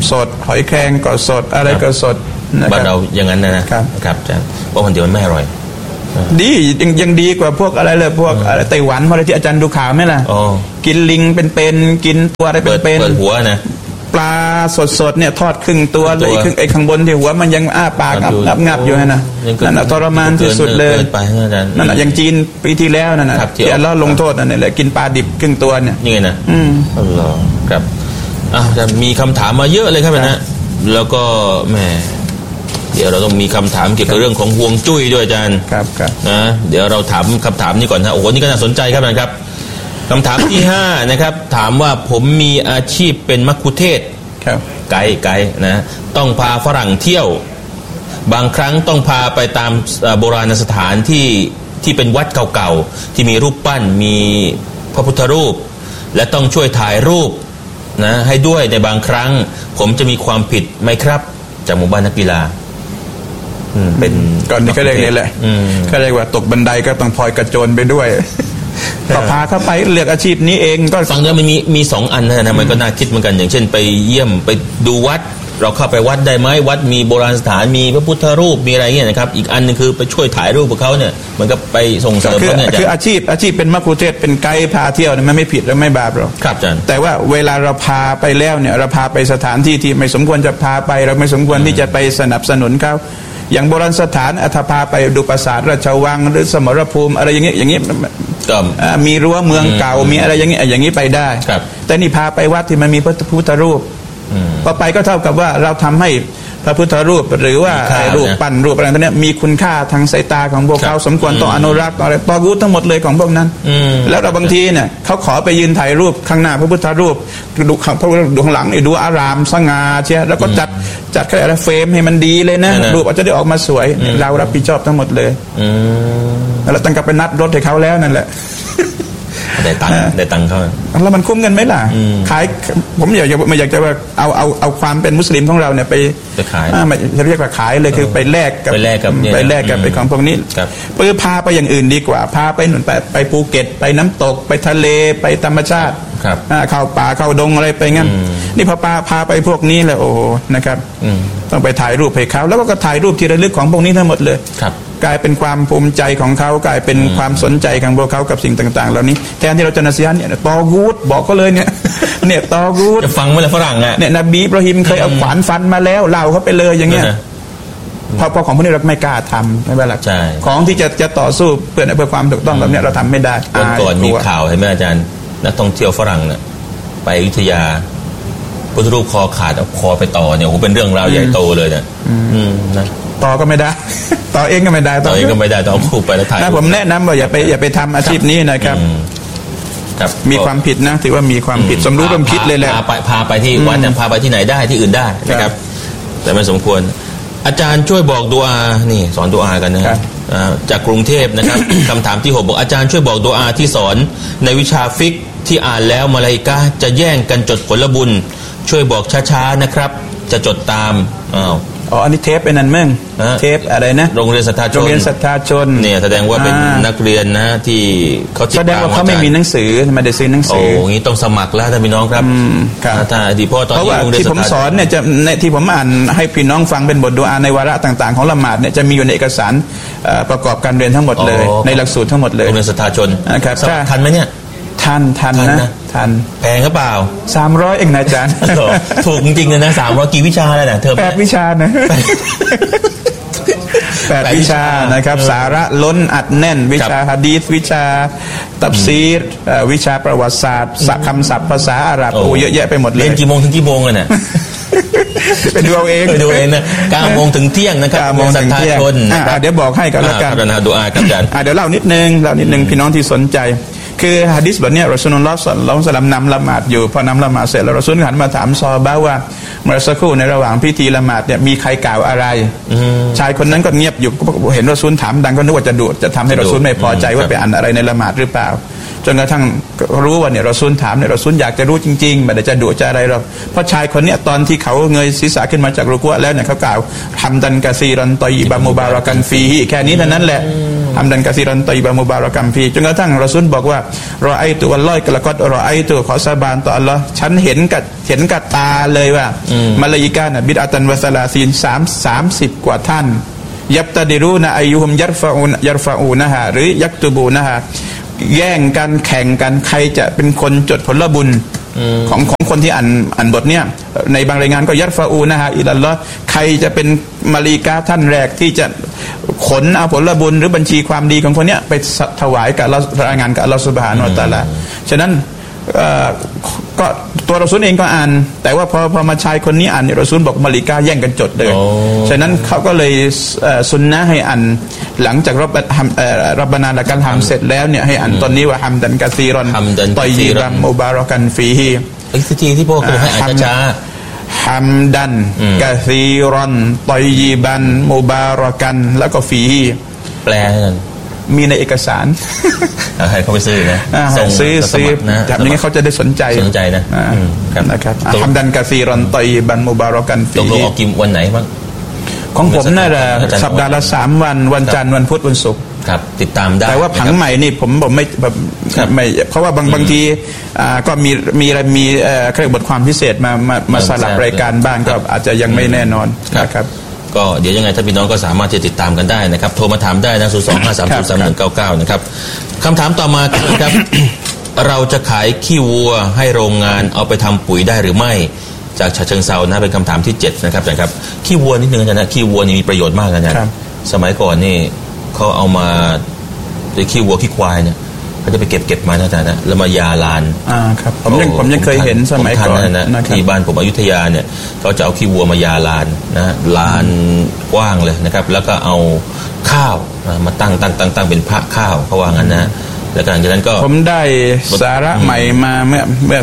สดหอยแครงก็สดอะไรก็สดบ้านเราอย่างนั้นนะครับครับอาจารย์เพราะคนเดียวมันไม่อร่อยดียังดีกว่าพวกอะไรเลยพวกอะไรไต้หวันอะไรที่อาจารย์ดูข่าวไหมล่ะกินลิงเป็นกินตัวอะไรเป็นเปิดหัวนะปลาสดเนี่ยทอดครึ่งตัวเลยครึ่งไอ้ข้างบนที่หัวมันยังอ้าปากงับอยู่นะนั่นทรมานที่สุดเลยนั่นอย่างจีนปีที่แล้วนั่นนะที่อัลเลาะห์ลงโทษนั่นแหละกินปลาดิบครึ่งตัวเนี่ยนี่ไงนะอัลลอฮ์ครับจะมีคำถามมาเยอะเลยครับนะแล้วก็แหมเดี๋ยวเราต้องมีคำถามเกี่ยวกับเรื่องของฮวงจุ้ยด้วยอาจารย์ครับนะเดี๋ยวเราถามคำถามนี้ก่อนนะโอ้โหนี่ก็น่าสนใจครับนะครับคำถามที่5นะครับถามว่าผมมีอาชีพเป็นมัคคุเทศก์ไกด์นะต้องพาฝรั่งเที่ยวบางครั้งต้องพาไปตามโบราณสถานที่เป็นวัดเก่าๆที่มีรูปปั้นมีพระพุทธรูปและต้องช่วยถ่ายรูปนะให้ด้วยในบางครั้งผมจะมีความผิดไหมครับจากหมู่บ้านนักกีฬาเป็นก่อนนี้ก็เรียกนี่แหละก็เรียกว่าตกบันไดก็ต้องพลอยกระโจนไปด้วยก็พาเข้าไปเลือกอาชีพนี้เองก็ฟังแล้วมันมี2อันนะมันก็น่าคิดเหมือนกันอย่างเช่นไปเยี่ยมไปดูวัดเราเข้าไปวัดได้ไหมวัดมีโบราณสถานมีพระพุทธรูปมีอะไรเงี้ยนะครับอีกอันนึงคือไปช่วยถ่ายรูปพวกเขาเนี่ยมันก็ไปส่งเสริมเขาเนี่ยคืออาชีพเป็นมัคคุเทศก์เป็นไกด์พาเที่ยวเนี่ยมันไม่ผิดและไม่บาปหรอกครับอาจารย์แต่ว่าเวลาเราพาไปแล้วเนี่ยเราพาไปสถานที่ที่ไม่สมควรจะพาไปเราไม่สมควรที่จะไปสนับสนุนเขาอย่างโบราณสถานถ้าพาไปดูปราสาทราชวังหรือสมรภูมิอะไรอย่างนี้มีรั้วเมืองเก่ามีอะไรอย่างนี้ไปได้แต่นี่พาไปวัดที่มันมีพระพุทธรูปพอไปก็เท่ากับว่าเราทำให้พระพุทธรูปหรือว่ารูปปั้นรูปอะไรต่างๆมีคุณค่าทางสายตาของพวกเขาสมควรต้องอนุรักษ์อะไรตอกูทั้งหมดเลยของพวกนั้นแล้วเราบางทีเนี่ยเขาขอไปยืนถ่ายรูปข้างหน้าพระพุทธรูปดูข้างหลังดูอารามสง่าเชียแล้วก็จัดอะไรเฟรมให้มันดีเลยนะรูปอาจจะได้ออกมาสวยเรารับผิดชอบทั้งหมดเลยแล้วตั้งกับไปนัดรถให้เขาแล้วนั่นแหละได้ตังค์เขาแล้วมันคุ้มเงินไหมล่ะขายผมอยากจะว่าเอาความเป็นมุสลิมของเราเนี่ยไปขายจะเรียกว่าขายเลยคือไปแลกกับไปของพวกนี้พาไปอย่างอื่นดีกว่าพาไปหนุนไปภูเก็ตไปน้ำตกไปทะเลไปธรรมชาติเข้าป่าเข้าดงอะไรไปงั้นนี่พาไปพวกนี้แหละโอ้นะครับต้องไปถ่ายรูปให้เขาแล้วก็ถ่ายรูปที่ระลึกของพวกนี้ทั้งหมดเลยกลายเป็นความภูมิใจของเขากลายเป็นความสนใจของพวกเขากับสิ่งต่างๆเหล่านี้แทนที่เราจะนัสซีฮะห์เนี่ยตอกูดบอกเขาเลยเนี่ยตอกูดจะฟังมาจากฝรั่งอ่ะเนี่ยนบีอิบราฮิมเคยเอาขวานฟันมาแล้วเล่าเขาไปเลยอย่างเงี้ยพอของพวกนี้เราไม่กล้าทำไม่เป็นไรของที่จะต่อสู้เพื่อความถูกต้องแบบนี้เราทำไม่ได้ก่อนมีข่าวเห็นไหมอาจารย์นักท่องเที่ยวฝรั่งเนี่ยไปอยุธยาพุทธรูปคอขาดเอาคอไปต่อเนี่ยโอ้เป็นเรื่องราวใหญ่โตเลยเนี่ยนะต่อก็ไม่ได้ต่อเองก็ไม่ได้ต่อเองก็ไม่ได้ต้องคู่ไปแล้วถ่ายผมแนะนำว่าอย่าไปทำอาชีพนี้นะครับมีความผิดนะถือว่ามีความผิดสมรู้ร่วมคิดเลยแหละพาไปที่วัดพาไปที่ไหนได้ที่อื่นได้นะครับแต่ไม่สมควรอาจารย์ช่วยบอกดุอานี่สอนดุอากันนะครับจากกรุงเทพนะครับคำถามที่6บอกอาจารย์ช่วยบอกดุอาที่สอนในวิชาฟิกที่อ่านแล้วมลาอิกะฮ์จะแย่งกันจดผลบุญช่วยบอกช้าๆนะครับจะจดตามอันนี้เทปเป็นนั่นมึงเทปอะไรนะโรงเรียนศรัทธาชนเนี่ยแสดงว่าเป็นนักเรียนนะที่เขาแสดงว่าเขาไม่มีหนังสือไม่ได้ซื้อหนังสือโอ้งี้ต้องสมัครแล้วท่านพี่น้องครับถ้าดีพ่อตอนนี้โรงเรียนที่ผมสอนเนี่ยจะที่ผมอ่านให้พี่น้องฟังเป็นบทดุอาในวาระต่างๆของละหมาดเนี่ยจะมีอยู่ในเอกสารประกอบการเรียนทั้งหมดเลยในหลักสูตรทั้งหมดเลยโรงเรียนศรัทธาชนนะครับทันไหมเนี่ยทันนะทันแพงหรือเปล่า 300เองนะอาจารย์ถูกจริงๆเลยนะ300กี่วิชาเลยนะเธอ 8วิชานะ8วิชานะครับสาระล้นอัดแน่นวิชาหะดีษวิชาตัฟซีรวิชาประวัติศาสตร์คำศัพท์ภาษาอาหรับโอ้เยอะแยะไปหมดเลยเรียนกี่โมงถึงกี่โมงเลยเนี่ยไปดูเอาเองนะ9 โมงถึงเที่ยงนะครับ 9 โมงถึงเที่ยงเดี๋ยวบอกให้กันแล้วกันดุอาครับอาจารย์เดี๋ยวเล่านิดนึงพี่น้องที่สนใจคือหะดีษบทนี้รอซูลุลลอฮ์ศ็อลลัลลอฮุอะลัยฮิวะซัลลัมนำละหมาดอยู่พอนำละหมาดเสร็จแล้วรอซูลหันมาถามซอฮาบะห์ว่าเมื่อสักครู่ในระหว่างพิธีละหมาดเนี่ยมีใครกล่าวอะไรชายคนนั้นก็เงียบอยู่เห็นรอซูลถามดังก็นึกว่าจะทำให้รอซูลไม่พอใจว่าไปอ่านอะไรในละหมาดหรือเปล่าจนกระทั่งรู้ว่าเนี่ยรอซูลถามเนี่ยรอซูลอยากจะรู้จริงๆไม่ได้จะดุจะอะไรหรอกเพราะชายคนนี้ตอนที่เขาเงยศีรษะขึ้นมาจากรุกูอะห์แล้วเนี่ยเขากล่าวฮัมดันกะซีรันฏอยยิบันมุบารักันฟีฮิแค่นี้เท่านั้นแหละฮัมดันกะซีรันตอยบะมุบารักัมฟีจนกระทั่งรอซูลบอกว่ารอไอตุวัลลอยกะละกอดรอไอตุขอสาบานต่ออัลลอฮ์ฉันเห็นกับตาเลยว่ามาลาอิกะนะบิดอะตันวะซะลาซีน30กว่าท่านยับตะดิรูนะอายุฮุมยัรฟะอูนะฮะหรือยักตุบูนะฮะแย่งกันแข่งกันใครจะเป็นคนจดผลบุญของคนที่อ่านบทเนี้ยในบางรายงานก็ยัรฟะอูนะฮะอิลัลลอฮ์ใครจะเป็นมาลีกาท่านแรกที่จะขนเอาผลบุญหรือบัญชีความดีของคนเนี้ยไปถวายกับรายงานกับอัลลอฮ์ซุบฮานะฮูวะตะอาลาฉะนั้นก็ตัวรอซูลเองก็อ่านแต่ว่าพอมาชายคนนี้อ่านเนี่ยรอซูลบอกมาลิกาแย่งกันจดเลยฉะนั้นเขาก็เลยซุนนะให้อ่านหลังจากรับบานาละกัลฮัมเสร็จแล้วเนี่ยให้อ่านตอนนี้ว่าฮัมดันกะซีรอนตอยยิบัมมุบารักันฟีฮีอีกทีที่พวกเขาให้อ่านช้าฮัมดันกะซีรอนตอยยิบันมุบารักันแล้วก็ฟีฮีแปลกันมีในเอกสารให้เขาไปซื้อนะซื้อนะแบบนี้เขาจะได้สนใจนะครับฮัมดันกะซีรอนตอยยิบันมุบารักันฟีฮีตกลงออกกิมวันไหนบ้างของผมน่าจะสัปดาห์ละ3 วันวันจันทร์วันพุธวันศุกร์ครับติดตามได้แต่ว่าผังใหม่นี่ผมไม่แบบไม่เพราะว่าบางทีก็มีเครื่องบทความพิเศษมาสลับรายการบ้างก็อาจจะยังไม่แน่นอนนะครับก็เดี๋ยวยังไงถ้าพี่น้องก็สามารถจะติดตามกันได้นะครับโทรมาถามได้นะ0253033199นะครับคำถามต่อมาครับ เราจะขายขี้วัวให้โรงงานเอาไปทำปุ๋ยได้หรือไม่จากฉะเชิงเซานะเป็นคำถามที่7นะครับอาจารย์ครับขี้วัวนิดนึงอาจารย์นะขี้วัวนี่มีประโยชน์มากอาจารย์สมัยก่อนนี่เขาเอามาโดยขี้วัวขี้ควายเนี่ยเขาจะไปเก็บมาอาจารย์นะแล้วมายาลานครับผมยังเคยเห็นสมัยก่อนนะที่บ้านผมอยุธยาเนี่ยเขาจะเอาขี้วัวมายาลานนะลานกว้างเลยนะครับแล้วก็เอาข้าวมาตั้งเป็นพระข้าวเขาว่างั้นนะแล้วจากนั้นก็ผมได้สาระใหม่มาเมื่อ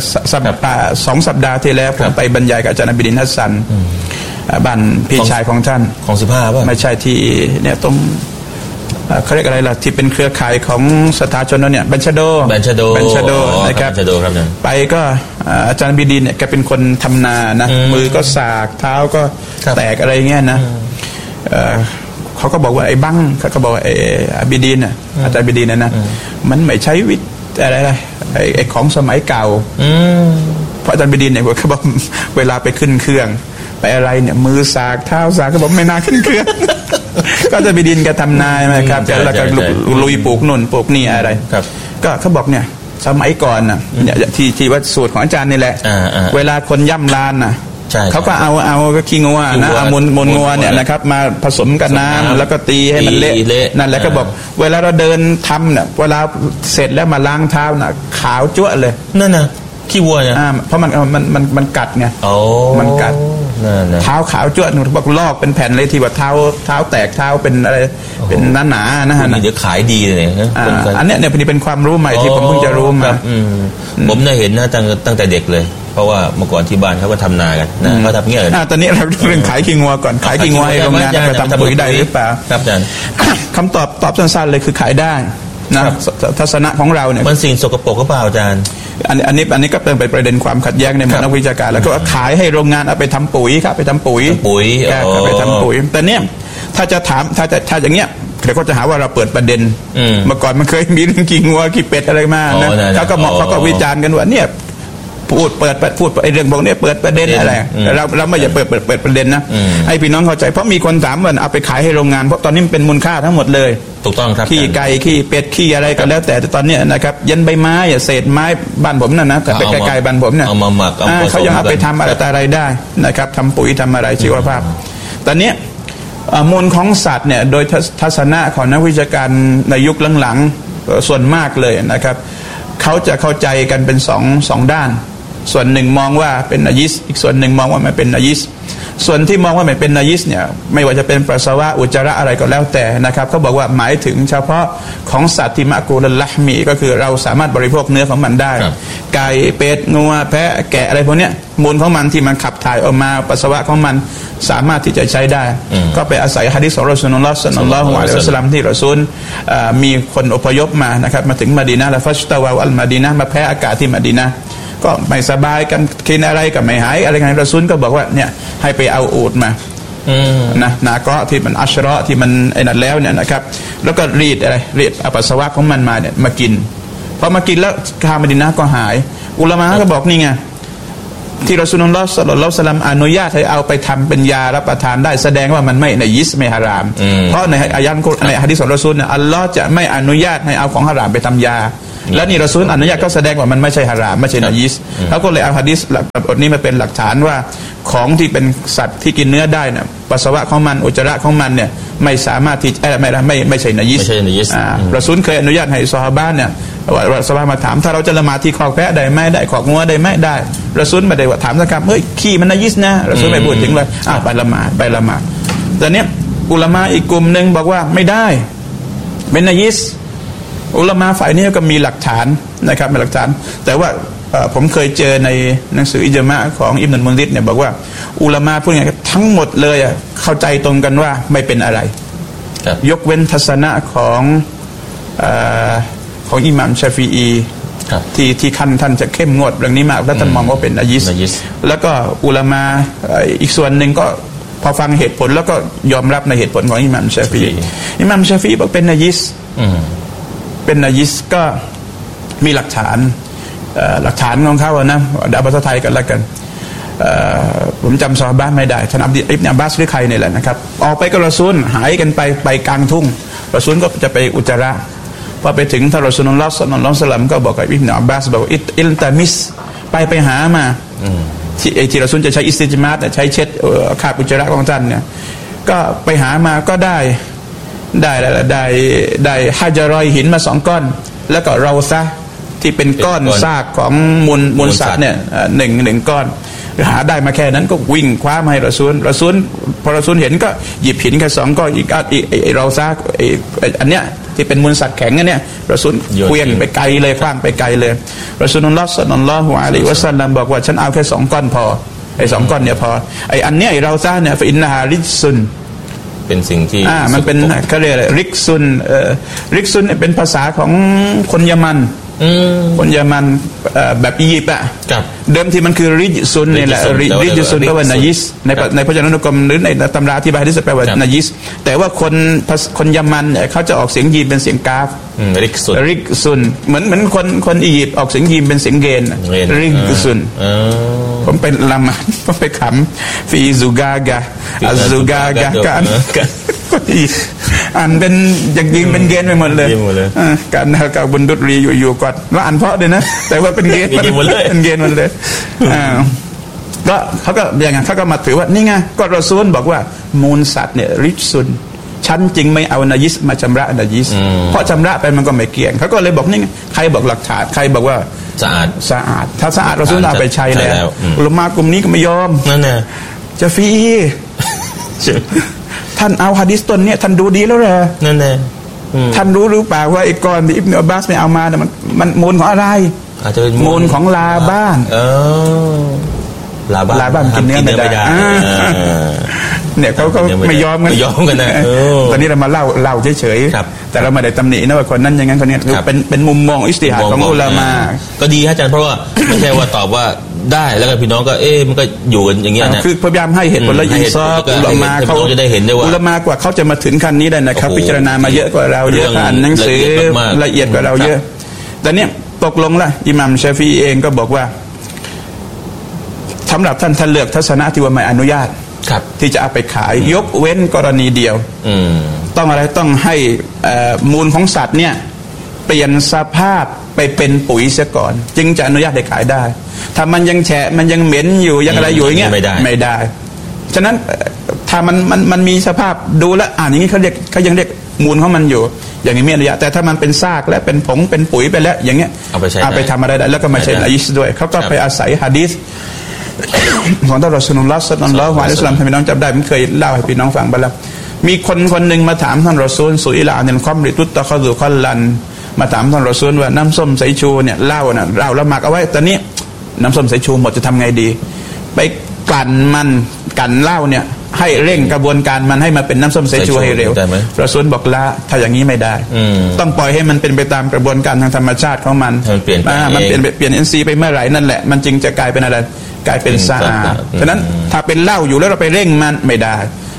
2 สัปดาห์ที่แล้วผมไปบรรยายกับอาจารย์บิดินฮัสซันบ้านพี่ชายของท่านของ15ป่ะไม่ใช่ที่เนี่ยตรงเขาเรียกอะไรล่ะที่เป็นเครือข่ายของสถาชนเนี่ยบัญชโดนะครับไปก็อาจารย์บิดินเนี่ยแกเป็นคนทำนานะมือก็สากเท้าก็แตกอะไรเงี้ยนะเขาก็บอกว่าไอ้บังเขาก็บอกไอ้บิดินน่ะอาจารย์บิดินนะมันไม่ใช้วิธีอะไรไอ้ของสมัยเก่าเพราะอาจารย์บิดินเนี่ยเขาบอกเวลาไปขึ้นเครื่องไปอะไรเนี่ยมือสากเท้าสากเขาบอกไม่น่าขึ้นเครื่องก็จะบิดินก็ทำนายนะครับแล้วก็ลุยปลูกนุ่นปลูกนี่อะไรก็เขาบอกเนี่ยสมัยก่อนน่ะที่ว่าสูตรของอาจารย์นี่แหละเวลาคนย่ำลานน่ะเขาก็เอาขี้งัวนะเอามูลงัวเนี่ยนะครับมาผสมกับน้ำแล้วก็ตีให้มันเละนั่นแหละก็บอกเวลาเราเดินทำเนี่ยเวลาเสร็จแล้วมาล้างเท้าน่ะขาวจั๊วเลยนั่นน่ะขี้วัวเนี่ยเพราะมันกัดไงมันกัดเท้าขาวจั๊วหนูบอกลอกเป็นแผ่นเลยที่ว่าเท้าแตกเท้าเป็นอะไรเป็นหนาๆนะฮะเดี๋ยวขายดีเลยอันเนี้ยเป็นความรู้ใหม่ที่ผมเพิ่งจะรู้มาผมได้เห็นนะตั้งแต่เด็กเลยเพราะว่าเมื่อก่อนที่บ้านเขาก็ทำนากันนะเขาทำเงี้ยตอนนี้เราเรื่องขายขี้งัวก่อนขายขี้งัวโรงงานไปทำปุ๋ยได้หรือเปล่าครับอาจารย์คำตอบสั้นๆเลยคือขายได้นะทัศนะของเราเนี่ยมันสิ่งสกปรกหรือเปล่าอาจารย์อันนี้ก็เป็นประเด็นความขัดแย้งในนักวิชาการแล้วก็ขายให้โรงงานเอาไปทำปุ๋ยครับไปทำปุ๋ยเอาไปทำปุ๋ยแต่เนี่ยถ้าจะถามถ้าอย่างเงี้ยเดี๋ยวก็จะหาว่าเราเปิดประเด็นเมื่อก่อนมันเคยมีเรื่องขี้งัวขี้เป็ดอะไรมานะเขาก็วิจารณ์กันว่าเนี่ยพูดไอ้เรื่องพวกนี้เปิดประเด็นอะไรเราไม่อย่าเปิดประเด็นนะให้พี่น้องเข้าใจเพราะมีคนถามว่าเอาไปขายให้โรงงานเพราะตอนนี้มันเป็นมูลค่าทั้งหมดเลยถูกต้องครับขี้ไก่ขี้เป็ดขี้อะไรก็แล้วแต่ตอนนี้นะครับยันใบไม้เศษไม้บ้านผมนั่นนะแต่ไปไกลๆบ้านผมเนี่ยเอามาหมักเขายังเอาไปทำอะไรได้นะครับทำปุ๋ยทำอะไรชีวภาพตอนนี้มูลของสัตว์เนี่ยโดยทัศนะของนักวิชาการในยุคหลังๆส่วนมากเลยนะครับเขาจะเข้าใจกันเป็นสองด้านส่วนหนึ่งมองว่าเป็นนายิสอีกส่วนหนึ่งมองว่าไม่เป็นนายิสส่วนที่มองว่าไม่เป็นนายิสเนี่ยไม่ว่าจะเป็นปัสสาวะอุจจาระอะไรก็แล้วแต่นะครับเขาบอกว่าหมายถึงเฉพาะของสัตว์ที่มะกูลละมีก็คือเราสามารถบริโภคเนื้อของมันได้ไก่เป็ดงัวแพะแกะอะไรพวกนี้มูลของมันที่มันขับถ่ายออกมาปัสสาวะของมันสามารถที่จะใช้ได้ก็ไปอาศัยหะดีษของรอซูลุลลอฮ์ ศ็อลลัลลอฮุอะลัยฮิวะซัลลัมที่รอซูลมีคนอพยพมานะครับมาถึงมะดีนะห์แล้วฟัชตะวะอัลมะดีนะห์มาแพ้อากาศที่มะดีนะห์ก็ไม่สบายกันกินอะไรก็ไม่หายอะไรไงรอซูลก็บอกว่าเนี่ยให้ไปเอาอูฐมานะนาเกาะที่มันอัชเราะห์ที่มันไอ้นั่นแล้วเนี่ยนะครับแล้วก็รีดปัสสาวะของมันมาเนี่ยมากินพอมากินแล้วคามดินะก็หายอุลามะก็บอกนี่ไงที่รอซูลุลลอฮ์ ศ็อลลัลลอฮุอะลัยฮิวะซัลลัมอนุญาตให้เอาไปทำเป็นยารับประทานได้แสดงว่ามันไม่ในยิสไม่ฮารามเพราะในอายะห์ในหะดีษของรอซูลเนี่ยอัลลอฮ์จะไม่อนุญาตให้เอาของฮารามไปทำยาแล้วนี่รอซูลอนุญาตก็แสดงว่ามันไม่ใช่ฮารามไม่ใช่นายิสแล้วก็เลยเอาหะดีษบทนี้มาเป็นหลักฐานว่าของที่เป็นสัตว์ที่กินเนื้อได้เนี่ยปัสสาวะของมันอุจจาระของมันเนี่ยไม่สามารถที่ไม่ใช่นายิสรอซูลเคยอนุญาตให้ซอฮาบะห์เนี่ยว่าซอฮาบะห์มาถามถ้าเราจะละหมาดที่คอกแพะได้ไหมได้คอกงัวได้ไหมได้รอซูลไม่ได้ว่าถามสักคำเฮ้ยขี้มันนายิสนะรอซูลไม่พูดถึงเลยไปละหมาดแต่เนี้ยอุลามะอีกกลุ่มนึงบอกว่าไม่ได้เป็นนายิสอุลามะฝ่ายนี้ก็มีหลักฐานนะครับมีหลักฐานแต่ว่าผมเคยเจอในหนังสืออิจมะของอิบนุลมุนซิรเนี่ยบอกว่าอุลามะพูดง่ายๆทั้งหมดเลยเข้าใจตรงกันว่าไม่เป็นอะไรยกเว้นทัศนะของอิหม่ามชาฟิอีที่ท่านจะเข้มงวดเรื่องนี้มากและท่านมองว่าเป็นนายิสแล้วก็อุลามะอีกส่วนหนึ่งก็พอฟังเหตุผลแล้วก็ยอมรับในเหตุผลของอิหม่ามชาฟิอีบอกเป็นนายิสเป็นนายิสก็มีหลักฐานของเขานะเอาภาษาไทยกันแล้วกันผมจำซอฮาบะห์ไม่ได้ท่านอิบนุอับบาสหรือใครนี่แหละนะครับออกไปกับรอซูลหายกันไปกลางทุ่งรอซูลก็จะไปอุจจาระพอไปถึงท่านรอซูลุลลอฮ์ ศ็อลลัลลอฮุอะลัยฮิวะซัลลัมก็บอกกับอิบนุอับบาสบอกอิลตามิสไปหามาที่รอซูลจะใช้อิสติจมาตใช้เช็ดคราบอุจจาระของท่านเนี่ยก็ไปหามาก็ได้ฮะญะรอยหินมา2ก้อนแล้วก็เราซะที่เป็นก้อนซากของมูลสัตว์เนี่ยหนึ่งก้อนหาได้มาแค่นั้นก็วิ่งคว้ามาให้รอซูลพอรอซูลเห็นก็หยิบหินแค่2ก้อนอีกเราซะอันเนี้ยที่เป็นมูลสัตว์แข็งอันเนี้ยรอซูลเคลื่อนไปไกลเลยคว้างไปไกลเลยรอซูลุลลอฮ์ ศ็อลลัลลอฮุอะลัยฮิวะซัลลัมบอกว่าฉันเอาแค่2ก้อนพอไอ้2ก้อนเนี่ยพอไอ้อันเนี้ยเราซะเนี่ยฟะอินนะฮาริซุนเป็นสิ่งที่มันเป็นเขาเรียกอะไรริกซุนเป็นภาษาของคนยะมันแบบอียิปต์เดิมที่มันคือริจซุนนี่แหละริจซุนก็ว่านายิสในพจนานุกรมหรือในตำราที่บาฮิสแปลว่านายิสแต่ว่าคนยะมันเนี่ยเขาจะออกเสียงยีนเป็นเสียงกาฟริกซุนเหมือนคนอียิปต์ออกเสียงยีนเป็นเสียงเกนริกซุนผมเป็นละมันผมไปขำฟีซูกากะอัซซูกากะกันอ่านเป็นอย่างจริงเป็นเกณฑ์ไปหมดเลยการกับบุญดุรีอยู่ก่อนแล้วอ่านเพราะเลยนะแต่ว่าเป็นเกณฑ์เป็นเกณฑ์หมดเลยก็เขาก็อย่างไงเขาก็มาถือว่านี่ไงก็รอซูลบอกว่ามูลสัตว์เนี่ยริชซุนฉันจริงไม่เอานายิสมาชำระนายิสเพราะชำระไปมันก็ไม่เกี่ยงเขาก็เลยบอกนี่ไงใครบอกหลักฐานใครบอกว่าสะอาดถ้าสะอาดรอซูลเอาไปใช้แล้วอุลามะกลุ่มนี้ก็ไม่ยอมนั่นน่ะจะฟรีท่านเอาหะดีษต้นเนี่ยท่านดูดีแล้วเหรอนั่นแหละท่านรู้หรือเปล่าว่าไอ้ก้อนที่อิบนุอับบาสไม่เอามาเนี่ยมันมูลของอะไรอาจจะเป็นมูลของลาบ้านลาบ้านกินเนื้อไม่ได้เนี่ยเขาไม่ยอมกันนะตอนนี้เรามาเล่าเฉยๆแต่เราไม่ได้ตำหนินะว่าคนนั้นอย่างนั้นคนนี้เป็นมุมมองอิจติฮาดของอุลามะก็ดีอาจารย์เพราะว่าไม่ใช่ว่าตอบว่าได้แล้วก็พี่น้องก็มันก็อยู่กันอย่างเงี้ยนะคือพยายามให้เหตุผลและอินซอฟอุลามะเขาจะได้เห็นได้ว่าอุลามะกว่าเขาจะมาถึงขั้นนี้ได้นะครับพิจารณามาเยอะกว่าเราเยอะอ่านหนังสือละเอียดกว่าเราเยอะแต่เนี่ยตกลงละอิหม่ามชาฟิอีเองก็บอกว่าสำหรับท่านเลือกทัศนะที่ว่าไม่อนุญาตที่จะเอาไปขายยกเว้นกรณีเดียวต้องอะไรต้องให้มูลของสัตว์เนี่ยเปลี่ยนสภาพไปเป็นปุ๋ยเสียก่อนจึงจะอนุญาตให้ขายได้ถ้ามันยังแฉะมันยังเหม็นอยู่ยังอะไรอยู่อย่างเงี้ยไม่ได้ฉะนั้นถ้ามันมีสภาพดูแลอย่างนี้เขายังเรียกมูลของมันอยู่อย่างนี้ไม่อนุญาตแต่ถ้ามันเป็นซากและเป็นผงเป็นปุ๋ยไปแล้วอย่างเงี้ยเอาไปทำอะไรได้แล้วก็มาใช้นายิสด้วยเขาก็ไปอาศัยหะดีษของท่านรอซูลุลลอฮ์ ศ็อลลัลลอฮุอะลัยฮิวะซัลลัมพี่น้องจำได้ผมเคยเล่าให้พี่น้องฟังไปแล้วมีคนหนึ่งมาถามท่านรอซูลสุอิลาอันิลค็อมริตุตตะคอซุคอลลันมาถามท่านรอซูลว่าน้ำส้มสายชูเนี่ยเหล้าแล้วหมักเอาไว้ตอนนี้น้ำส้มสายชูหมดจะทำไงดีไปกลั่นเหล้าเนี่ยให้เร่งกระบวนการมันให้มาเป็นน้ำส้มสายชูให้เร็วรอซูลบอกละถ้าอย่างนี้ไม่ได้ต้องปล่อยให้มันเป็นไปตามกระบวนการทางธรรมชาติของมันมันเปลี่ยนอินทรีย์ไปเมื่อไหร่นั่นแหละมันจึงจะกลายเป็นอะไรกลายเป็นสะอาดฉะนั้นถ้าเป็นเหล้าอยู่แล้วเราไปเร่งมันไม่ได้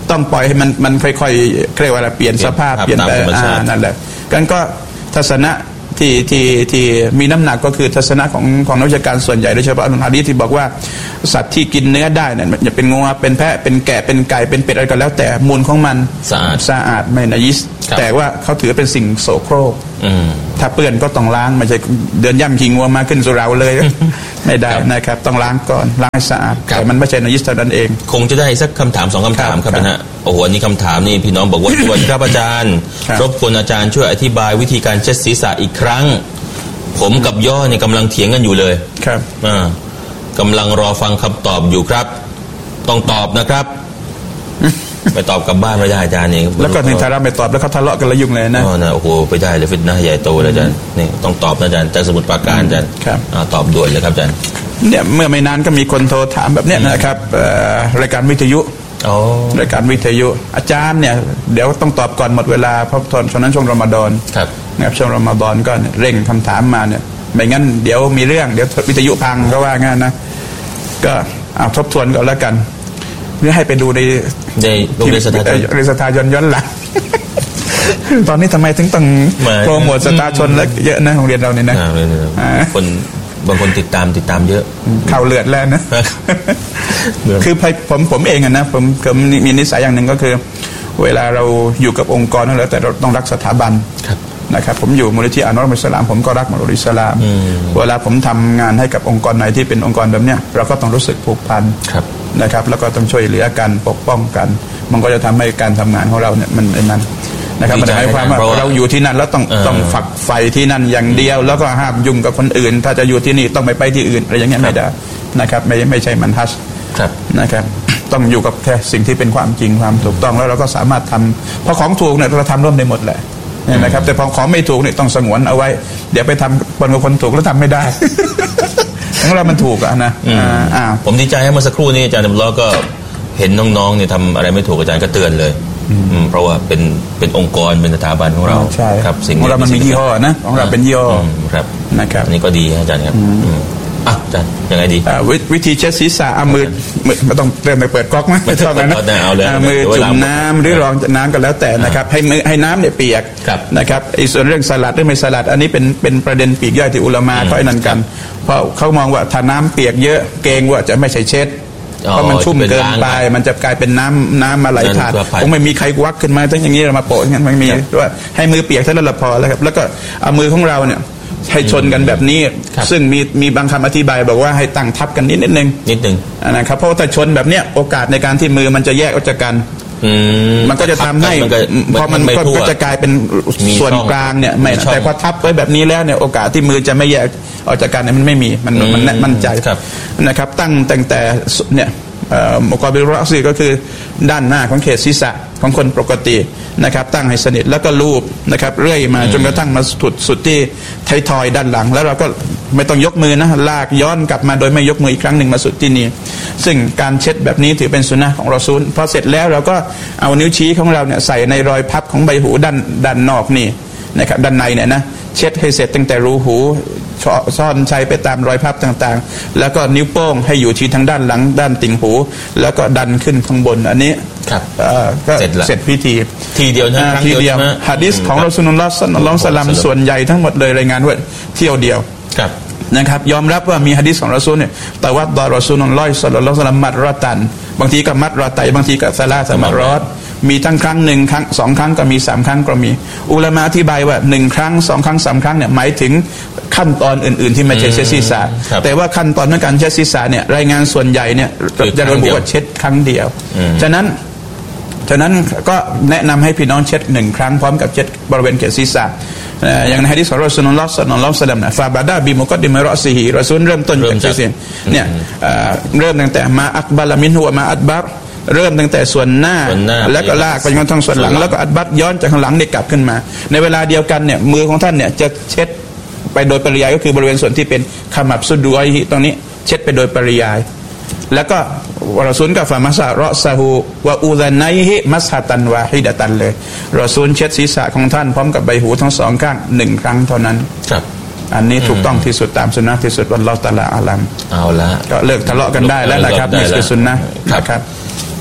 ต้องปล่อยให้มันค่อยๆเรียกว่าเปลี่ยนสภาพเปลี่ยนไปนั่นแหละกันก็ทัศนะที่มีน้ำหนักก็คือทัศนะของนักวิชาการส่วนใหญ่โดยเฉพาะอัลฮะดีษที่บอกว่าสัตว์ที่กินเนื้อได้เนี่ยจะเป็นงัวเป็นแพะเป็นแกะเป็นไก่เป็นเป็ดอะไรก็แล้วแต่มูลของมันสะอาดไม่นายิสแต่ว่าเขาถือเป็นสิ่งโสโครกถ้าเปื้อนก็ต้องล้างไม่ใช่เดินย่ำขี้งัวมาขึ้นสุราเลย ไม่ได้นะครับต้องล้างก่อนล้างให้สะอาดแต่มันไม่ใช่นายิสเท่านั้นเองคงจะได้สักคำถาม2 คำถามครับนะฮะโอ้โหอันนี้คำถามนี่พี่น้องบอกว่าสวัสดีครับอาจารย์รบกวนอาจารย์ช่วยอธิบายวิธีการเช็ดศีรษะอีกครั้งผมกับย่อเนี่ยกำลังเถียงกันอยู่เลยครับกำลังรอฟังคำตอบอยู่ครับต้องตอบนะครับไปตอบกลับบ้านไม่ได้อาจารย์นี่แล้วก็ในทาระไม่ตอบแล้วเขาทะเลาะกันแล้วยุ่งเลยนะโอ้โหไปได้เลยฟิตนะใหญ่โตเลยอาจารย์นี่ต้องตอบนะอาจารย์จากสมุทรปราการอาจารย์ตอบด่วนเลยครับอาจารย์เนี่ยเมื่อไม่นานก็มีคนโทรถามแบบเนี้ยนะครับรายการวิทยุรายการวิทยุอาจารย์เนี่ยเดี๋ยวต้องตอบก่อนหมดเวลาเพราะตอนนั้นช่วงรอมฎอนนะครับช่วงรอมฎอนก็เร่งคำถามมาเนี่ยไม่งั้นเดี๋ยวมีเรื่องเดี๋ยววิทยุพังก็ว่างั้นนะก็เอาทบทวนก่อนแล้วกันเพื่อให้ไปดูในโรงเรียนสถาย้อนหลังตอนนี้ทำไมถึงต้องโปรโมทสถาชนแล้วเยอะนะโรงเรียนเราเนี่ยนะคนบางคนติดตามเยอะข่าวเลือดแล้วนะคือผมเองนะผมมีนิสัยอย่างหนึ่งก็คือเวลาเราอยู่กับองค์กรนั่นแหละแต่เราต้องรักสถาบันนะครับผมอยู่มูลนิธิอันวารุลอิสลามผมก็รักมูลนิธิอิสลามเวลาผมทำงานให้กับองค์กรไหนที่เป็นองค์กรแบบเนี้ยเราก็ต้องรู้สึกผูกพันนะครับแล้วก็ต้องช่วยเหลือกันปกป้องกันมันก็จะทำให้การทำงานของเราเนี่ยมันเป็นนั้นนะครับมันหมายความว่าเราอยู่ที่นั่นแล้วต้องฝักใฝ่ที่นั่นอย่างเดียวแล้วก็ห้ามยุ่งกับคนอื่นถ้าจะอยู่ที่นี่ต้องไปที่อื่นอะไรอย่างเงี้ยไม่ได้นะครับไม่ใช่มันฮัชนะครับต้องอยู่กับแค่สิ่งที่เป็นความจริงความถูกต้องแล้วเราก็สามารถทำเพราะของถูกเนี่ยเราทำร่วมได้หมดแหละนะครับแต่พอของไม่ถูกเนี่ยต้องสงวนเอาไว้เดี๋ยวไปทำบนกับคนถูกแล้วทำไม่ได้ของเรามันถูกอะนะผมดีใจให้เมื่อสักครู่นี้อาจารย์ล้อก็เห็นน้องๆเนี่ยทำอะไรไม่ถูกอาจารย์ก็เตือนเลยเพราะว่าเป็นองค์กรเป็นสถาบันของเราครับสิ่งของเรามันมียี่ห้อนะของเราเป็นยี่ห้อครับนะครับอันนี้ก็ดีอาจารย์ครับอาจารย์ยังไงดีวิธีเช็ดศีรษะเอามือไม่ต้องเริ่มไปเปิดก๊อกมั้ยไม่ต้องนะมือจุ่มน้ำหรือรองน้ำก็แล้วแต่นะครับให้น้ำเนี่ยเปียกนะครับไอ้ส่วนเรื่องสลัดหรือไม่สลัดอันนี้เป็นประเด็นปีกย่อยที่อุลามะเขาไอ้นั่นกันเพราะเขามองว่าถ้าน้ำเปียกเยอะเกรงว่าจะไม่ใช่เช็ดเพราะมันชุ่มเกินไปมันจะกลายเป็นน้ำมาไหลผ่านคงไม่มีใครวักขึ้นมาตั้งอย่างนี้มาโปะงั้นไม่มีด้วยให้มือเปียกเท่านั้นละพอแล้วครับแล้วก็เอามือของเราเนี่ยให้ชนกันแบบนี้ซึ่งมีบางคำอธิบายบอกว่าให้ตั้งทับกันนิดนึงนะครับเพราะถ้าชนแบบเนี้ยโอกาสในการที่มือมันจะแยกออกจากกันมันก็จะทำให้พอมันก็จะกลายเป็นส่วนกลางเนี่ยไม่แต่พอทับไว้แบบนี้แล้วเนี่ยโอกาสที่มือจะไม่แยกออกจากกันเนี่ยมันไม่มีมันมั่นใจนะครับตั้งแต่เนี่ยมุกอบิลรอซีก็คือด้านหน้าของเขตศีรษะของคนปกตินะครับตั้งให้สนิทแล้วก็ลูบนะครับเรื่อยมาจนกระทั่งมาสุดที่ไททอยด้านหลังแล้วเราก็ไม่ต้องยกมือนะลากย้อนกลับมาโดยไม่ยกมืออีกครั้งหนึ่งมาสุดที่นี่ซึ่งการเช็ดแบบนี้ถือเป็นสุนนะของรอซูลพอเสร็จแล้วเราก็เอานิ้วชี้ของเราเนี่ยใส่ในรอยพับของใบหูด้านนอกนี่นะครับด้านในเนี่ยนะเช็ดให้เสร็จตั้งแต่รูหูซ่อนใช้ไปตามรอยพับต่างๆแล้วก็นิ้วโป้งให้อยู่ที่ทางด้านหลังด้านติ่งหูแล้วก็ดันขึ้นข้างบนอันนี้ก็เสร็จพิธีทีเดียวนะทีเดียวหะดีษของรอซูลุลลอฮ์ ศ็อลลัลลอฮุอะลัยฮิวะซัลลัมส่วนใหญ่ทั้งหมดเลยรายงานว่าเที่ยวเดียวนะครับยอมรับว่ามีหะดีษของรอซูลเนี่ยแต่ว่ารอซูลุลลอฮ์ ศ็อลลัลลอฮุอะลัยฮิวะซัลลัมมัดรอตันบางทีก็มัดรอไตบางทีก็ซะลาสะมัดรอดมีทั้งครั้งหนึ่งครั้ง2ครั้งก็มี3ครั้งก็มีอุลามะอธิบายว่า1ครั้ง2ครั้ง3ครั้งเนี่ยหมายถึงขั้นตอนอื่นๆที่ไม่ใช่เช็ดศีรษะแต่ว่าขั้นตอนในการเช็ดศีรษะเนี่ยรายงานส่วนใหญ่เนี่ยจะระบุว่าเช็ดครั้งเดียวฉะนั้นก็แนะนำให้พี่น้องเช็ด1ครั้งพร้อมกับเช็ดบริเวณเขตศีรษะอย่างในหะดีษของรอซูลุลลอฮ์ ศ็อลลัลลอฮุอะลัยฮิวะซัลลัมนะฟาบะดะบิมุกัดดิมิรอซิฮิรอซูลเริ่มต้นจากศีรษะเนี่ยเริ่มตั้งแต่มาอักบะละมินฮุวะมาอัดบัรเริ่มตั้งแต่ส่วนหน้าแล้วก็ลากไปจนถึงส่วนหลังแล้วก็อัดบัตย้อนจากข้างหลังเนี่ยกลับขึ้นมาในเวลาเดียวกันเนี่ยมือของท่านเนี่ยจะเช็ดไปโดยปริยายก็คือบริเวณส่วนที่เป็นขมับสุดอยตรงนี้เช็ดไปโดยปริยายแล้วก็รอซูลกับฟามัสะรอซะฮูวะอูซานัยฮิมัสฮะตันวาฮิดะตันเลยรอซูลเช็ดศีรษะของท่านพร้อมกับใบหูทั้ง2ข้าง1ครั้งเท่านั้นครับอันนี้ถูกต้องที่สุดตามสุนนะที่สุดวัลลอฮุตะอาลาอัลลัมเอาละก็เลิกทะเลาะกันได้แล้วนะครับนี่คือสุนนะนะครับ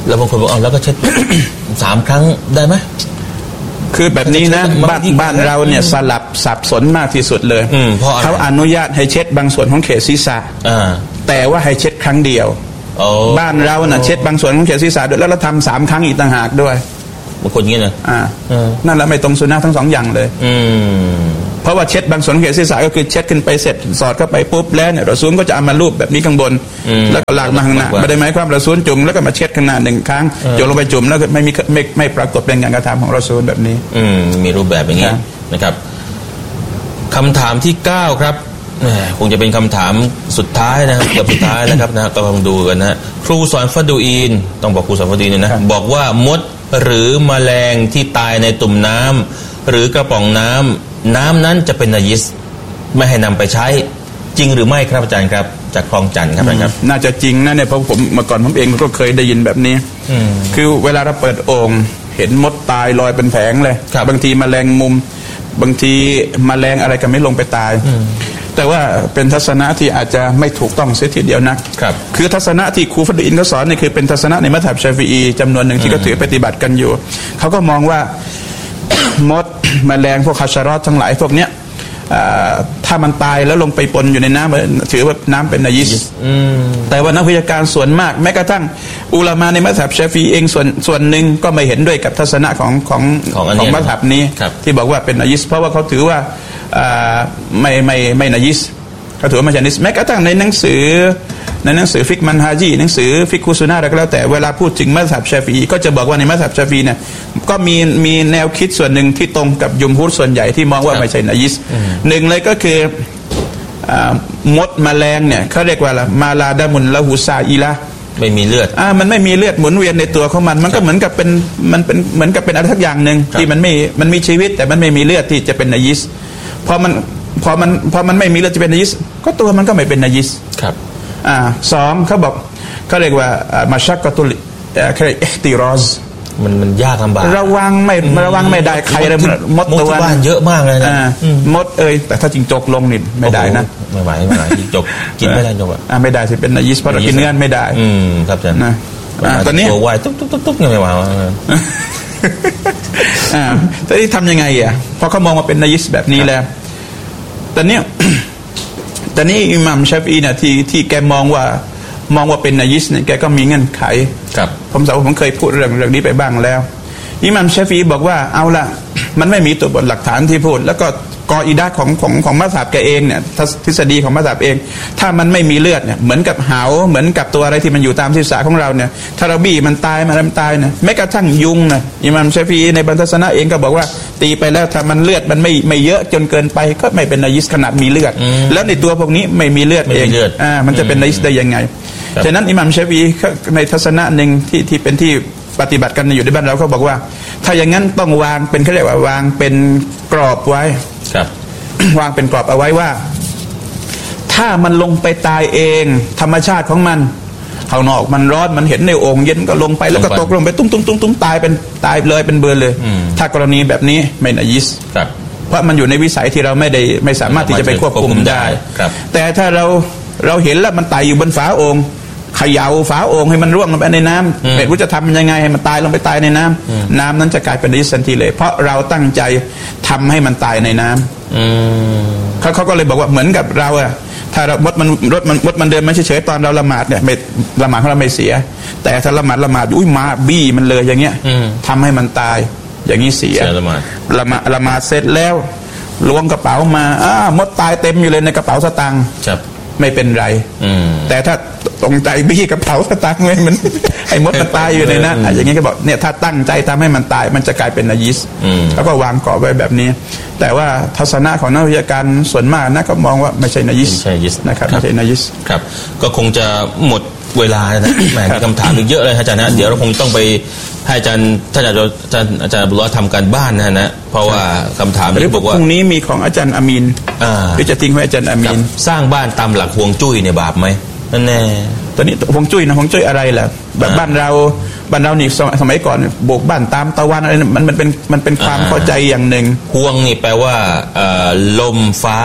แล้วบางคนบอกแล้วก็เช็ด 3 ครั้งได้ไหมคือแบบนี้นะบ้านเราเนี่ยสลับสับสนมากที่สุดเลยเขาอนุญาตให้เช็ดบางส่วนของเขตศีรษะแต่ว่าให้เช็ดครั้งเดียวบ้านเราน่ะเช็ดบางส่วนของเขตศีรษะด้วยแล้วเราทำ3 ครั้งอีกต่างหากด้วยบางคนงี้นะนั่นแหละไม่ตรงสุนนะทั้ง2 อย่างเลยเพราะว่าเช็ดบางส่วนของเขตศีรษะก็คือเช็ดขึ้นไปเสร็จสอดเข้าไปปุ๊บแล้วเนี่ยเราซูนก็จะเอามาลูบแบบนี้ข้างบนแล้วก็ลากมาข้างหน้าไม่ได้หมายความเราซูนจุ่มแล้วก็มาเช็ดข้างหน้า1 ครั้งโยนลงไปจุ่มแล้วก็ไม่ปรากฏเป็นการกระทำของเราซูนแบบนี้มีรูปแบบอย่างนี้นะครับคำถามที่9ครับคงจะเป็นคำถามสุดท้ายนะครับเกือบสุดท้ายแล้วครับนะก็ลองดูกันนะครูสอนฟัดูอีนต้องบอกครูสอนฟัดูอีนนะบอกว่ามดหรือแมลงที่ตายในตุ่มน้ำหรือกระป๋องน้ำนั้นจะเป็นนายิสไม่ให้นำไปใช้จริงหรือไม่ครับอาจารย์ครับจากคลองจันทร์ครับอาจารย์ครับน่าจะจริงนะเนี่ยเพราะผมเมื่อก่อนผมเองก็เคยได้ยินแบบนี้คือเวลาเราเปิดโอ่งเห็นมดตายลอยเป็นแผงเลยบางทีแมลงมุมบางทีแมลงอะไรก็ไม่ลงไปตายแต่ว่าเป็นทัศนะที่อาจจะไม่ถูกต้องเสียทีเดียวนะครับคือทัศนะที่ครูฟัดอินเขาสอนนี่คือเป็นทัศนะในมัธยมชาฟิอีจำนวนหนึ่งที่ก็ถือปฏิบัติกันอยู่เขาก็มองว่า มดแมลงพวกคาชารอตทั้งหลายพวกเนี้ยถ้ามันตายแล้วลงไปปนอยู่ในน้ำถือว่าน้ำเป็นนายิสแต่ว่านักวิชาการส่วนมากแม้กระทั่งอุลามาในมัธยมชาฟิอีเองส่วนหนึ่งก็ไม่เห็นด้วยกับทัศนะของมัธยมนี้ที่บอกว่าเป็นนายิสเพราะว่าเขาถือว่าไม่นายิสเขาถือว่าไม่ใช่นายิสแม้กระทั่งในหนังสือฟิกมันฮาจีหนังสือฟิกคุซุนะอะไรก็แล้วแต่เวลาพูดถึงมัธยมชาฟีก็จะบอกว่าในมัธยมชาฟีเนี่ยก็มีแนวคิดส่วนหนึ่งที่ตรงกับยุมฮุรส่วนใหญ่ที่มองว่าไม่ใช่นายิสหนึ่งเลยก็คือมดแมลงเนี่ยเขาเรียกว่าอะไรมาลาดามุนละหูซาอีละไม่มีเลือดมันไม่มีเลือดหมุนเวียนในตัวของมันก็เหมือนกับเป็นเหมือนกับเป็นอะไรสักอย่างหนึ่งที่มันมีชีวิตแต่มันไม่มีเลือดที่จะเป็นนายิสพอมันไม่มีเลือดจะเป็นนายิสก็ตัวมันก็ไม่เป็นนายิสครับ 2เขาบอกเขาเรียกว่ามาชักกะตุลเขาเรียกอิห์ติรอซมันยากลำบากระวังไม่ได้ใครเลยมดตัวบ้านเยอะมากเลยนะมดแต่ถ้าจิงจกลงนี่ไม่ได้นะไม่ไหวจิงจกกินไม่ได้จกไม่ได้สิเป็นนายิสเพราะเรากินเนื้อไม่ได้ครับอาจารย์นะตอนนี้ตัววายตุ๊บยังไม่ไหวตอนนี้ทำยังไงพอเขามองมาเป็นนายิสแบบนี้แล้วตอนนี้อิหม่ามชาฟีเนี่ยที่แกมองว่าเป็นนายิสเนี่ยแกก็มีเงื่อนไขครับผมเคยพูดเรื่องนี้ไปบ้างแล้วอิหม่ามชาฟีบอกว่าเอาละมันไม่มีตัวบทหลักฐานที่พูดแล้วก็กออิดะห์ของมัซฮับแกเองเนี่ยทฤษฎีของมัซฮับเองถ้ามันไม่มีเลือดเนี่ยเหมือนกับเหาเหมือนกับตัวอะไรที่มันอยู่ตามศีรษะของเราเนี่ยถ้าเราบี้มันตายมันตายเนี่ยแม้กระทั่งยุงนะอิหม่ามชาฟีในบรรทัดสนะเองก็บอกว่าตีไปแล้วถ้ามันเลือดมันไม่เยอะจนเกินไปก็ไม่เป็นนายิสขนาดมีเลือดแล้วในตัวพวกนี้ไม่มีเลือดเองมันจะเป็นนายิสได้ยังไงฉะนั้นอิหม่ามชาฟีในทัศนะหนึ่งที่เป็นที่ปฏิบัติกันอยู่ในบ้านเราเขาบอกว่าถ้าอย่างนั้นต้องวางเป็นเขาเรียกว่าวางเป็นกรอบไว้ครับวางเป็นกรอบเอาไว้ว่าถ้ามันลงไปตายเองธรรมชาติของมันข้างนอกมันร้อนมันเห็นในโอ่งเย็นก็ลงไปแล้วก็ตกลงไปตุ้มตายเลยเป็นเบอร์เลยถ้ากรณีแบบนี้ไม่นายิสเพราะมันอยู่ในวิสัยที่เราไม่สามารถที่จะไปควบคุมได้แต่ถ้าเราเห็นแล้วมันตายอยู่บนฝาโอ่งเขย่าฝาโอ่งให้มันร่วงลงไปในน้ำไม่รู้จะทำยังไงให้มันตายลงไปตายในน้ำนั้นจะกลายเป็นนายิสทันทีเลยเพราะเราตั้งใจทำให้มันตายในน้ำเขาก็เลยบอกว่าเหมือนกับเราถ้าเรามดมันเดินมาเฉยๆตอนเราละหมาดเนี่ยละหมาดของเราไม่เสียแต่ถ้าละหมาดอุ้ยมาบี้มันเลยอย่างเงี้ยทำให้มันตายอย่างนี้เสียละหมาดเสร็จแล้วล้วงกระเป๋ามามดตายเต็มอยู่เลยในกระเป๋าสตางค์ไม่เป็นไรแต่ถ้าตรงใจบี้กระเป๋าสตางค์ไว้มันไอ้มดมันตายอยู่ในนั้นอย่างนี้ก็บอกเนี่ยถ้าตั้งใจทำให้มันตายมันจะกลายเป็นนายิสแล้วก็วางกรอบไว้แบบนี้แต่ว่าทัศนะของนักวิชาการส่วนมากนะก็มองว่าไม่ใช่นายิสนะครับไม่ใช่นายิสครับก็คงจะหมดเวลานะแหมมีคำถามเยอะเลยอาจารย์นะเดี๋ยวเราคงต้องไปให้อาจารย์ท่านอาจารย์อับดุลลอฮ์ทำการบ้านนะเพราะว่าคำถามนี้บอกว่าพรุ่งนี้มีของอาจารย์อามีนหรือจะทิ้งไว้อาจารย์อามีนสร้างบ้านตามหลักฮวงจุ้ยเนี่ยบาปไหมนั่นแน่ตอนนี้ฮวงจุ้ยนะฮวงจุ้ยอะไรล่ะแบบบ้านเรานี่สมัยก่อนโบกบ้านตามตะวันอะไรมันเป็นความเข้าใจอย่างหนึ่งฮวงนี่แปลว่าลมฟ้า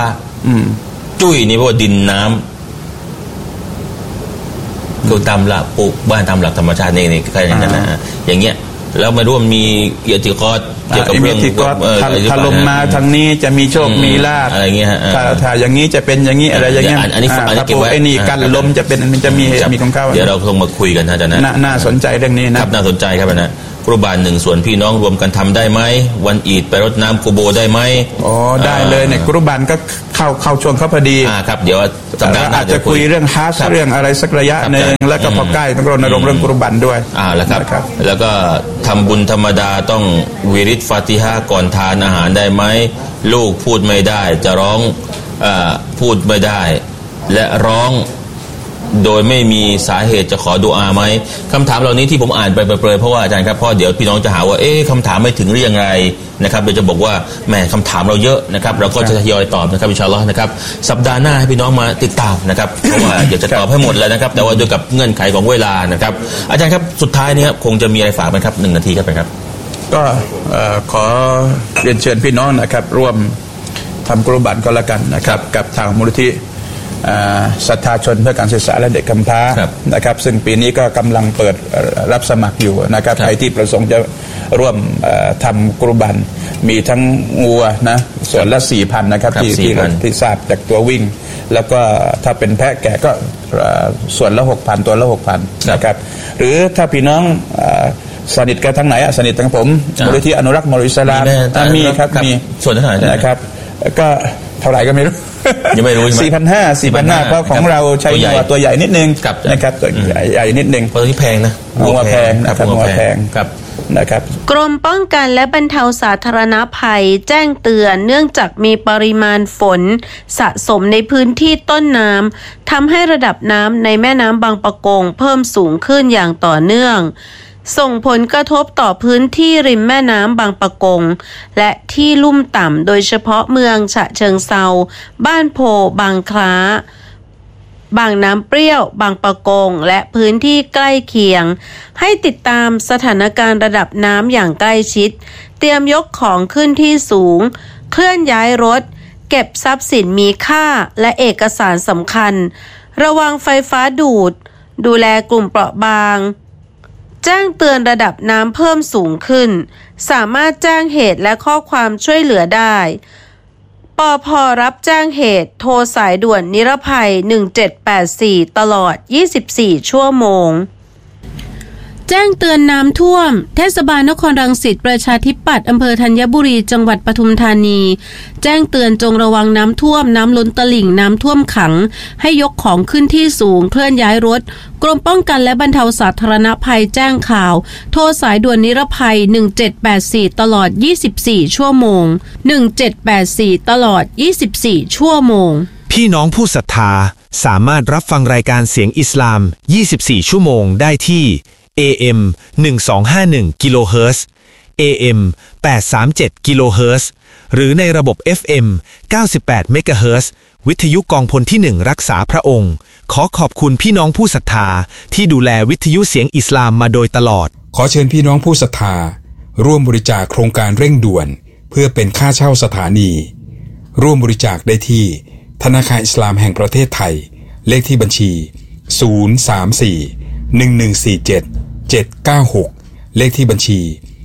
คือตามหลักปลูกบ้านตามหลักธรรมชาตินี่ก็อย่างนั้นนะอย่างเงี้ยแล้วไม่รู้ว่ามีอิทธิกรเกี่ยวกับเรื่องถล่มมาทางนี้จะมีโชคมีลาภอะไรเงี้ยถ้าอย่างนี้จะเป็นอย่างนี้อะไรอย่างเงี้ยอันนี้เก็บไว้ไอ้นี่กันลมจะเป็นมันจะมีของเขาเดี๋ยวเราต้องมาคุยกันนะอาจารย์นะน่าสนใจเรื่องนี้นะครับน่าสนใจครับนะกุรบาน1ส่วนพี่น้องรวมกันทำได้ไหมวันอีดไปรดน้ำกุโบได้ไหมอ๋อได้เลยเนี่ยกุรบานก็เข้าช่วงเขาพอดีครับเดี๋ยวอาจจะคุยเรื่องฮัจญ์เรื่องอะไรสักระยะนึงแล้วก็พอใกล้ต้องรณรงค์เรื่องกุรบานด้วยแล้วครับแล้วก็ทำบุญธรรมดาต้องวิริดฟาติฮะก่อนทานอาหารได้ไหมลูกพูดไม่ได้จะร้องพูดไม่ได้และร้องโดยไม่มีสาเหตุจะขอดุอาไหมคำถามเหล่านี้ที่ผมอ่านไปเปรยๆเพราะว่าอาจารย์ครับเพราะเดี๋ยวพี่น้องจะหาว่าคำถามไม่ถึงเรื่องอะไรนะครับเดี๋ยวจะบอกว่าแหมคำถามเราเยอะนะครับเราก็จะทยอยตอบนะครับอินชาอัลลอฮ์นะครับสัปดาห์หน้าให้พี่น้องมาติดตามนะครับเพราะว่าอยากจะตอบให้หมดแล้วนะครับแต่ว่าด้วยกับเงื่อนไขของเวลานะครับอาจารย์ครับสุดท้ายนี้คงจะมีอะไรฝากไหมครับ1 นาทีครับก็ขอเรียนเชิญพี่น้องนะครับร่วมทำกุรบานก็แล้วกันนะครับกับทางมูลนิธิศรัทธาชนเพื่อการศึกษาและเด็กกำพร้านะครับซึ่งปีนี้ก็กำลังเปิดรับสมัครอยู่นะครับใครที่ประสงค์จะร่วมทำกุรบานมีทั้งงัวนะส่วนละ 4,000 นะครับที่ทราบจากตัววิ่งแล้วก็ถ้าเป็นแพะแกะก็ส่วนละ 6,000 ตัวละ 6,000 นะครับหรือถ้าพี่น้องสนิทกันทั้งไหนสนิททั้งผมมูลนิธิอนุรักษ์มอริสลามมีครับมีส่วนเท่าไหร่นะครับก็เท่าไหร่ก็ไม่รู้ยังไม่รู้ 4,500 เพราะของเราใช้ตัวใหญ่นิดนึงนะครับตัวใหญ่นิดนึงเพราะที่แพงนะหัวแพงนะครับหัวแพงนะครับกรมป้องกันและบรรเทาสาธารณภัยแจ้งเตือนเนื่องจากมีปริมาณฝนสะสมในพื้นที่ต้นน้ำทำให้ระดับน้ำในแม่น้ำบางปะกงเพิ่มสูงขึ้นอย่างต่อเนื่องส่งผลกระทบต่อพื้นที่ริมแม่น้ำบางปะกงและที่ลุ่มต่ำโดยเฉพาะเมืองฉะเชิงเทราบ้านโพบางคล้าบางน้ำเปรี้ยวบางปะกงและพื้นที่ใกล้เคียงให้ติดตามสถานการณ์ระดับน้ำอย่างใกล้ชิดเตรียมยกของขึ้นที่สูงเคลื่อนย้ายรถเก็บทรัพย์สินมีค่าและเอกสารสำคัญระวังไฟฟ้าดูแลกลุ่มเปราะบางแจ้งเตือนระดับน้ำเพิ่มสูงขึ้นสามารถแจ้งเหตุและข้อความช่วยเหลือได้ปภ.รับแจ้งเหตุโทรสายด่วนนิรภัย1784ตลอด24ชั่วโมงแจ้งเตือนน้ำท่วมเทศบาลนครรังสิตประชาธิปัตย์อำเภอธัญบุรีจังหวัดปทุมธานีแจ้งเตือนจงระวังน้ำท่วมน้ำล้นตลิ่งน้ำท่วมขังให้ยกของขึ้นที่สูงเคลื่อนย้ายรถกรมป้องกันและบรรเทาสาธารณภัยแจ้งข่าวโทรสายด่วนนิรภัย1784ตลอด24ชั่วโมง1784ตลอด24ชั่วโมงพี่น้องผู้ศรัทธาสามารถรับฟังรายการเสียงอิสลาม24ชั่วโมงได้ที่AM 1251กิโลเฮิรตซ์ AM 837กิโลเฮิรตซ์หรือในระบบ FM 98เมกะเฮิรตซ์วิทยุกองพลที่1รักษาพระองค์ขอขอบคุณพี่น้องผู้ศรัทธาที่ดูแลวิทยุเสียงอิสลามมาโดยตลอดขอเชิญพี่น้องผู้ศรัทธาร่วมบริจาคโครงการเร่งด่วนเพื่อเป็นค่าเช่าสถานีร่วมบริจาคได้ที่ธนาคารอิสลามแห่งประเทศไทยเลขที่บัญชี034-1147-796เลขที่บัญชี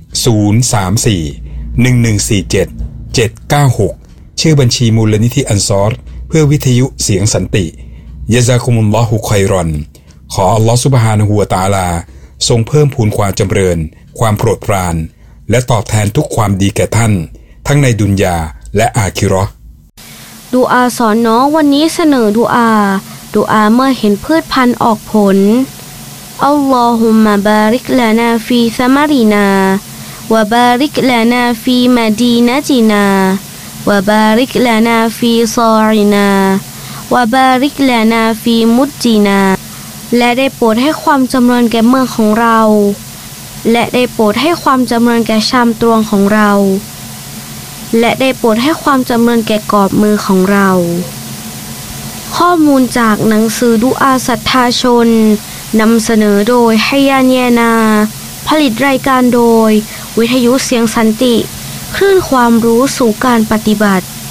034-1147-796ชื่อบัญชีมูลนิธิอันซอรเพื่อวิทยุเสียงสันติยะซากุมุลลอฮุค็อยรอนขออัลลอฮฺซุบฮานะฮูวะตะอาลาทรงเพิ่มพูนความจำเริญความโปรดปรานและตอบแทนทุกความดีแก่ท่านทั้งในดุนยาและอาคิเราะห์ดุอาสอนน้องวันนี้เสนอดุอาเมื่อเห็นพืชพันธุ์ออกผลอัลลอฮุมมะบาริกลานาฟีซะมะรินาวะบาริกลานาฟีมะดีนะตินาวะบาริกลานาฟีซอรินาวะบาริกลานาฟีมุดจินาและได้โปรดให้ความจำเริญแก่เมืองของเราและได้โปรดให้ความจำเริญแก่ชามตวงของเราและได้โปรดให้ความจำเริญแก่กอบมือของเราข้อมูลจากหนังสือดุอาศรัทธาชนนำเสนอโดยไฮยานเยนาผลิตรายการโดยวิทยุเสียงสันติคลื่นความรู้สู่การปฏิบัติ